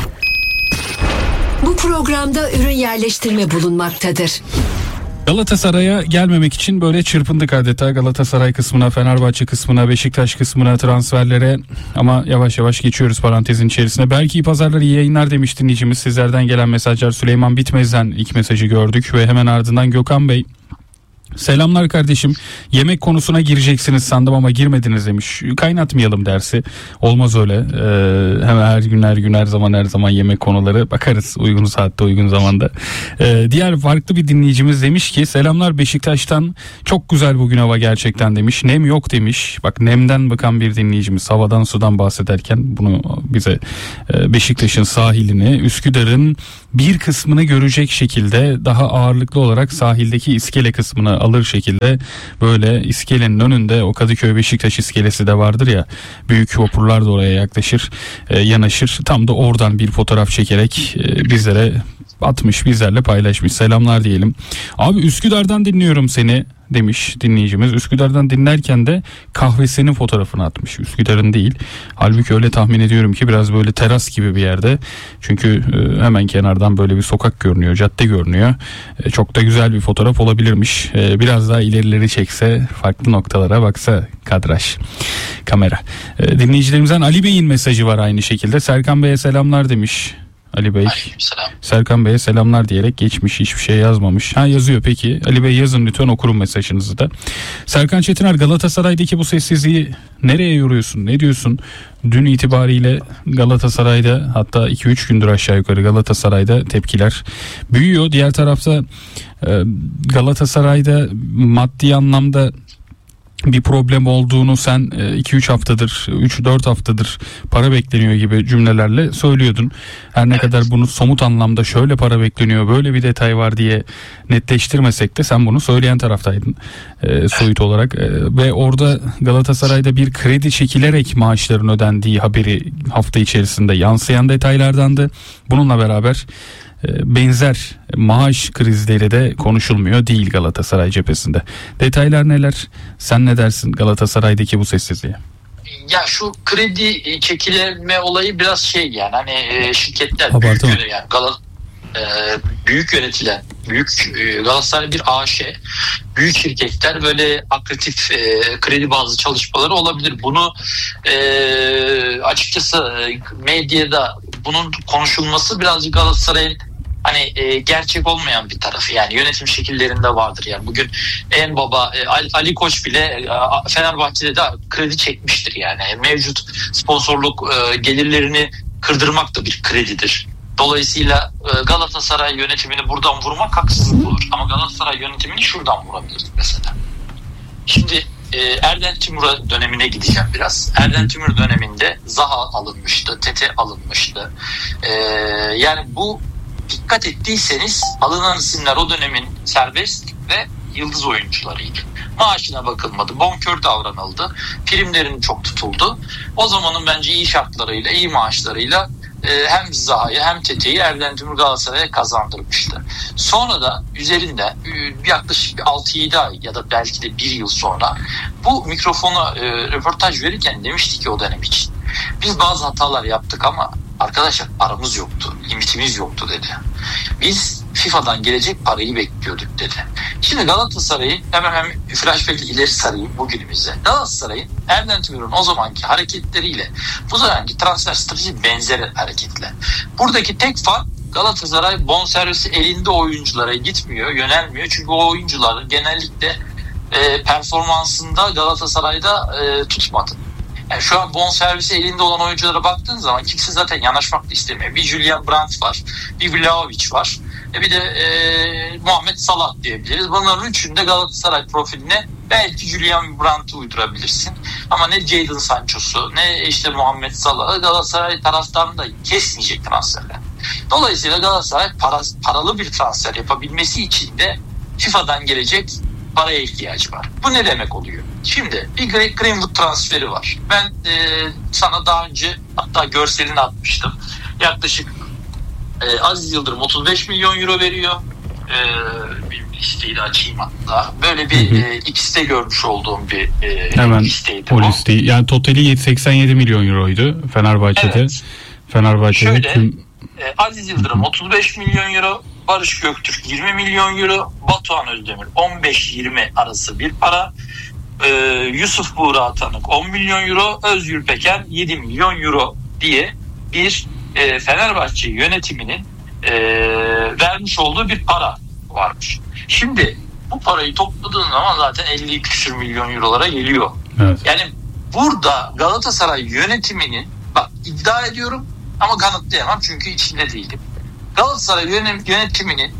G: Bu programda ürün yerleştirme bulunmaktadır.
H: Galatasaray'a gelmemek için böyle çırpındık adeta. Galatasaray kısmına, Fenerbahçe kısmına, Beşiktaş kısmına, transferlere, ama yavaş yavaş geçiyoruz parantezin içerisine. Belki iyi pazarlar, iyi yayınlar demiş dinleyicimiz. Sizlerden gelen mesajlar: Süleyman Bitmez'den ilk mesajı gördük ve hemen ardından Gökhan Bey Selamlar kardeşim. Yemek konusuna gireceksiniz sandım ama girmediniz demiş. Kaynatmayalım dersi. Olmaz öyle. Hemen her gün her zaman yemek konuları bakarız uygun saatte uygun zamanda. Diğer farklı bir dinleyicimiz demiş ki selamlar Beşiktaş'tan, çok güzel bugün hava gerçekten demiş. Nem yok demiş. Bak, nemden bakan bir dinleyicimiz havadan sudan bahsederken bunu bize Beşiktaş'ın sahilini, Üsküdar'ın bir kısmını görecek şekilde daha ağırlıklı olarak sahildeki iskele kısmını alır şekilde, böyle iskelenin önünde o Kadıköy Beşiktaş iskelesi de vardır ya, büyük vapurlar da oraya yaklaşır, yanaşır, tam da oradan bir fotoğraf çekerek bizlere atmış, bizlerle paylaşmış. Selamlar diyelim. Abi Üsküdar'dan dinliyorum seni demiş dinleyicimiz. Üsküdar'dan dinlerken de kahvesinin fotoğrafını atmış. Üsküdar'ın değil. Halbuki öyle tahmin ediyorum ki biraz böyle teras gibi bir yerde. Çünkü hemen kenardan böyle bir sokak görünüyor, cadde görünüyor. Çok da güzel bir fotoğraf olabilirmiş. Biraz daha ilerileri çekse, farklı noktalara baksa kadraj, kamera. Dinleyicilerimizden Ali Bey'in mesajı var aynı şekilde. Serkan Bey'e selamlar demiş. Ali Bey, Serkan Bey'e selamlar diyerek geçmiş, hiçbir şey yazmamış. Yazıyor peki. Ali Bey yazın lütfen, okurum mesajınızı da. Serkan Çetiner, Galatasaray'daki bu sessizliği nereye yoruyorsun? Ne diyorsun? Dün itibariyle Galatasaray'da, hatta 2-3 gündür aşağı yukarı Galatasaray'da tepkiler büyüyor. Diğer tarafta Galatasaray'da maddi anlamda bir problem olduğunu sen 2-3 haftadır, 3-4 haftadır para bekleniyor gibi cümlelerle söylüyordun. Her ne kadar bunu somut anlamda şöyle para bekleniyor, böyle bir detay var diye netleştirmesek de sen bunu söyleyen taraftaydın soyut olarak. Ve orada Galatasaray'da bir kredi çekilerek maaşların ödendiği haberi hafta içerisinde yansıyan detaylardandı. Bununla beraber benzer maaş krizleri de konuşulmuyor değil Galatasaray cephesinde. Detaylar neler? Sen ne dersin Galatasaray'daki bu sessizliğe?
I: Ya şu kredi çekilme olayı biraz şey, yani hani şirketler büyük yönetilen Galatasaray bir AŞ, büyük şirketler böyle akretif kredi bazlı çalışmaları olabilir. Bunu açıkçası medyada bunun konuşulması birazcık Galatasaray'ın hani gerçek olmayan bir tarafı, yani yönetim şekillerinde vardır. Yani bugün en baba Ali Koç bile Fenerbahçe'de de kredi çekmiştir. Yani mevcut sponsorluk gelirlerini kırdırmak da bir kredidir. Dolayısıyla Galatasaray yönetimini buradan vurmak haksızlık olur. Ama Galatasaray yönetimini şuradan vurabilirdik mesela. Şimdi Erden Timur dönemine gideceğim biraz. Erden Timur döneminde Zaha alınmıştı, Tete alınmıştı. Yani bu, dikkat ettiyseniz alınan isimler o dönemin serbest ve yıldız oyuncularıydı. Maaşına bakılmadı, bonkör davranıldı, primlerin çok tutuldu. O zamanın bence iyi şartlarıyla, iyi maaşlarıyla hem Zaha'yı hem Tete'yi Erden Timur Galatasaray'a kazandırmıştı. Sonra da üzerinde yaklaşık 6-7 ay ya da belki de 1 yıl sonra bu mikrofona röportaj verirken demişti ki o dönem için, biz bazı hatalar yaptık ama arkadaşlar paramız yoktu, limitimiz yoktu dedi. Biz FIFA'dan gelecek parayı bekliyorduk dedi. Şimdi Galatasaray'ın hemen flashback'le ileri sarayım bugünümüze. Galatasaray'ın Erden Timur'un o zamanki hareketleriyle bu zamanki transfer stratejisi benzer hareketler. Buradaki tek fark, Galatasaray bonservisi elinde oyunculara gitmiyor, yönelmiyor. Çünkü o oyuncular genellikle performansında Galatasaray'da tutmadı. Yani şu an bonservisi elinde olan oyunculara baktığın zaman kimse zaten yanaşmak da istemiyor. Bir Julian Brandt var, bir Vlahovic var, bir de Muhammed Salah diyebiliriz. Bunların üçünde Galatasaray profiline belki Julian Brandt'ı uydurabilirsin. Ama ne Jadon Sancho'su, ne işte Muhammed Salah'ı Galatasaray taraftarını da kesmeyecek transferler. Dolayısıyla Galatasaray paralı bir transfer yapabilmesi için de FIFA'dan gelecek paraya ihtiyacı var. Bu ne demek oluyor? Şimdi bir Greenwood transferi var. Ben sana daha önce hatta görselini atmıştım. Yaklaşık Aziz Yıldırım 35 milyon euro veriyor. Bir listeyi de açayım hatta. Böyle bir ikisi de görmüş olduğum bir
H: hemen
I: listeydi.
H: O listeyi. Yani totali 87 milyon euroydu Fenerbahçe'de. Evet. Fenerbahçe'de
I: şöyle, Aziz Yıldırım 35 milyon euro, Barış Göktürk 20 milyon euro, Batuhan Özdemir 15-20 arası bir para, Yusuf Buğra Atanık 10 milyon euro, Özgür Peker 7 milyon euro diye bir Fenerbahçe yönetiminin vermiş olduğu bir para varmış. Şimdi Bu parayı topladığın zaman zaten 50 küsür milyon eurolara geliyor.
H: Evet.
I: Yani burada Galatasaray yönetiminin, bak iddia ediyorum ama kanıtlayamam çünkü içinde değilim. Galatasaray yönetiminin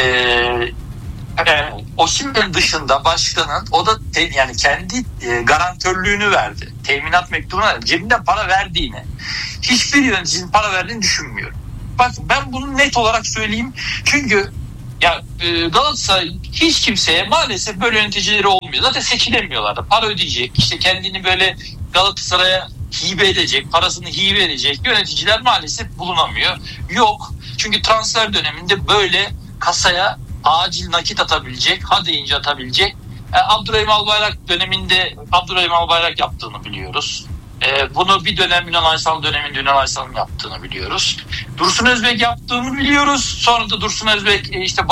I: Osimhen dışında başkanın, o da yani kendi garantörlüğünü verdi. Teminat mektubuna verdi. Cebinden para verdiğini, hiçbir yöneticinin para verdiğini düşünmüyorum. Bak ben bunu net olarak söyleyeyim. Çünkü ya Galatasaray hiç kimseye maalesef böyle yöneticileri olmuyor. Zaten seçilemiyorlar da. Para ödeyecek, işte kendini böyle Galatasaray'a hibe edecek, parasını hibe edecek yöneticiler maalesef bulunamıyor. Yok. Çünkü transfer döneminde böyle kasaya acil nakit atabilecek, ha deyince atabilecek. Abdurrahim Albayrak döneminde Abdurrahim Albayrak yaptığını biliyoruz. Bunu bir dönem Ünal Aysal döneminde Ünal Aysal'ın yaptığını biliyoruz. Dursun Özbek yaptığını biliyoruz. Sonra da Dursun Özbek işte